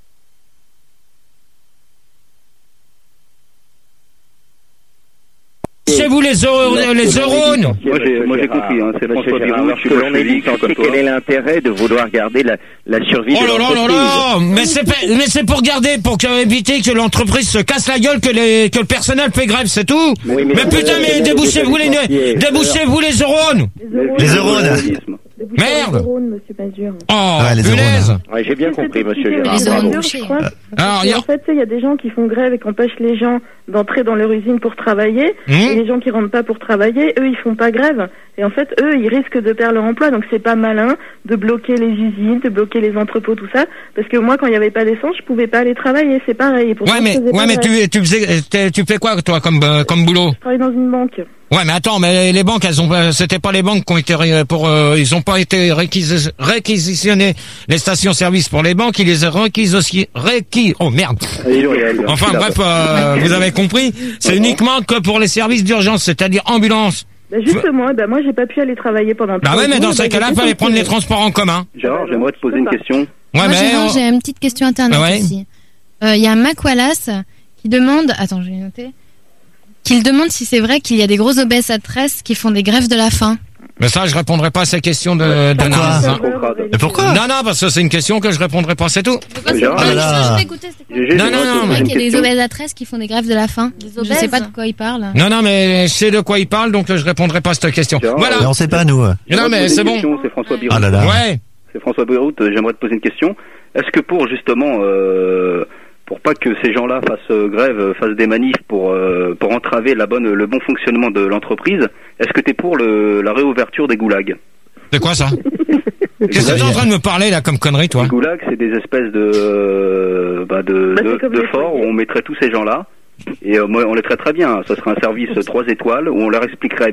Chez vous, les, euro- les neurones. Moi j'ai moi j'ai compris, hein, c'est Monsieur François Gérard, Biron, alors je suis que l'on est bolchevique, comme licencié, toi. quel est l'intérêt de vouloir garder la, la survie Oh de là là là l'entreprise? là Mais c'est pas- mais c'est pour garder, pour que- éviter que l'entreprise se casse la gueule, que, les, que le personnel fait grève, c'est tout. Oui, mais mais vous putain, avez mais déjà débouchez-vous les, licencié. débouchez-vous les neurones. Les neurones. Vous Merde. Neurones, monsieur Mazur. Oh, Ouais, les punaise. neurones. Ouais, j'ai bien compris, monsieur Les Gérard. neurones, Bravo. je crois. Alors, il y a- En fait, tu sais, il y a des gens qui font grève et qui empêchent les gens d'entrer dans leur usine pour travailler. Mmh. Et les gens qui rentrent pas pour travailler, eux, ils font pas grève. Et en fait, eux, ils risquent de perdre leur emploi. Donc, c'est pas malin de bloquer les usines, de bloquer les entrepôts, tout ça. Parce que moi, quand il y avait pas d'essence, je pouvais pas aller travailler. C'est pareil. Et pourtant, Ouais, mais, je faisais ouais, pas mais grève. tu, tu faisais, t'es- tu fais quoi, toi, comme, euh, comme boulot? Je travaille dans une banque. Ouais, mais attends, mais les banques, elles ont, pas- c'était pas les banques qui ont été ré- pour, euh, ils ont pas été réquisi- réquisitionnées les stations-service pour les banques, ils les ont réquisitionnées, réquis, oh merde. Enfin, bref, euh, vous avez compris, c'est uniquement que pour les services d'urgence, c'est-à-dire ambulance. Bah justement, bah moi, j'ai pas pu aller travailler pendant Bah trois ouais, mais jours, dans bah, ces cas-là, j'ai il fallait fait prendre les sortir. transports en commun. Gérard, j'aimerais te poser une question. Ouais, Moi, mais, Gérard, on- j'ai une petite question internet Ouais. aussi. Il y a Mac Wallace qui demande, attends, je vais noter, qu'il demande si c'est vrai qu'il y a des gros obèses à tresse qui font des grèves de la faim. mais ça, je répondrai pas à ces questions de, de naze, hein. Mais pourquoi? Non, non, parce que c'est une question que je répondrai pas, c'est tout. Gérard, Ah là là. Non, non, non, Ouais, mais- qu'il y a des obèses à tresse qui font des grèves de la faim. Je sais pas de quoi il parle. Non, non, mais je sais de quoi il parle, donc je répondrai pas à cette question. Voilà. Mais on sait pas, nous. Non, mais c'est bon. C'est François Birout. Ah là là. Ouais. C'est François Birout. J'aimerais te poser une question. Est-ce que pour justement, euh, pour pas que ces gens-là fassent euh, grève, euh, fassent des manifs pour euh, pour entraver la bonne, le bon fonctionnement de l'entreprise, est-ce que t'es pour le, la réouverture des goulags? C'est quoi ça? Qu'est-ce que tu es en train de me parler là comme connerie, toi? Les goulags, c'est des espèces de euh, bah, de, Bah, de, c'est comme de les forts où on mettrait tous ces gens-là. Et euh, moi, on les traiterait bien. Ça serait un service trois étoiles où on leur expliquerait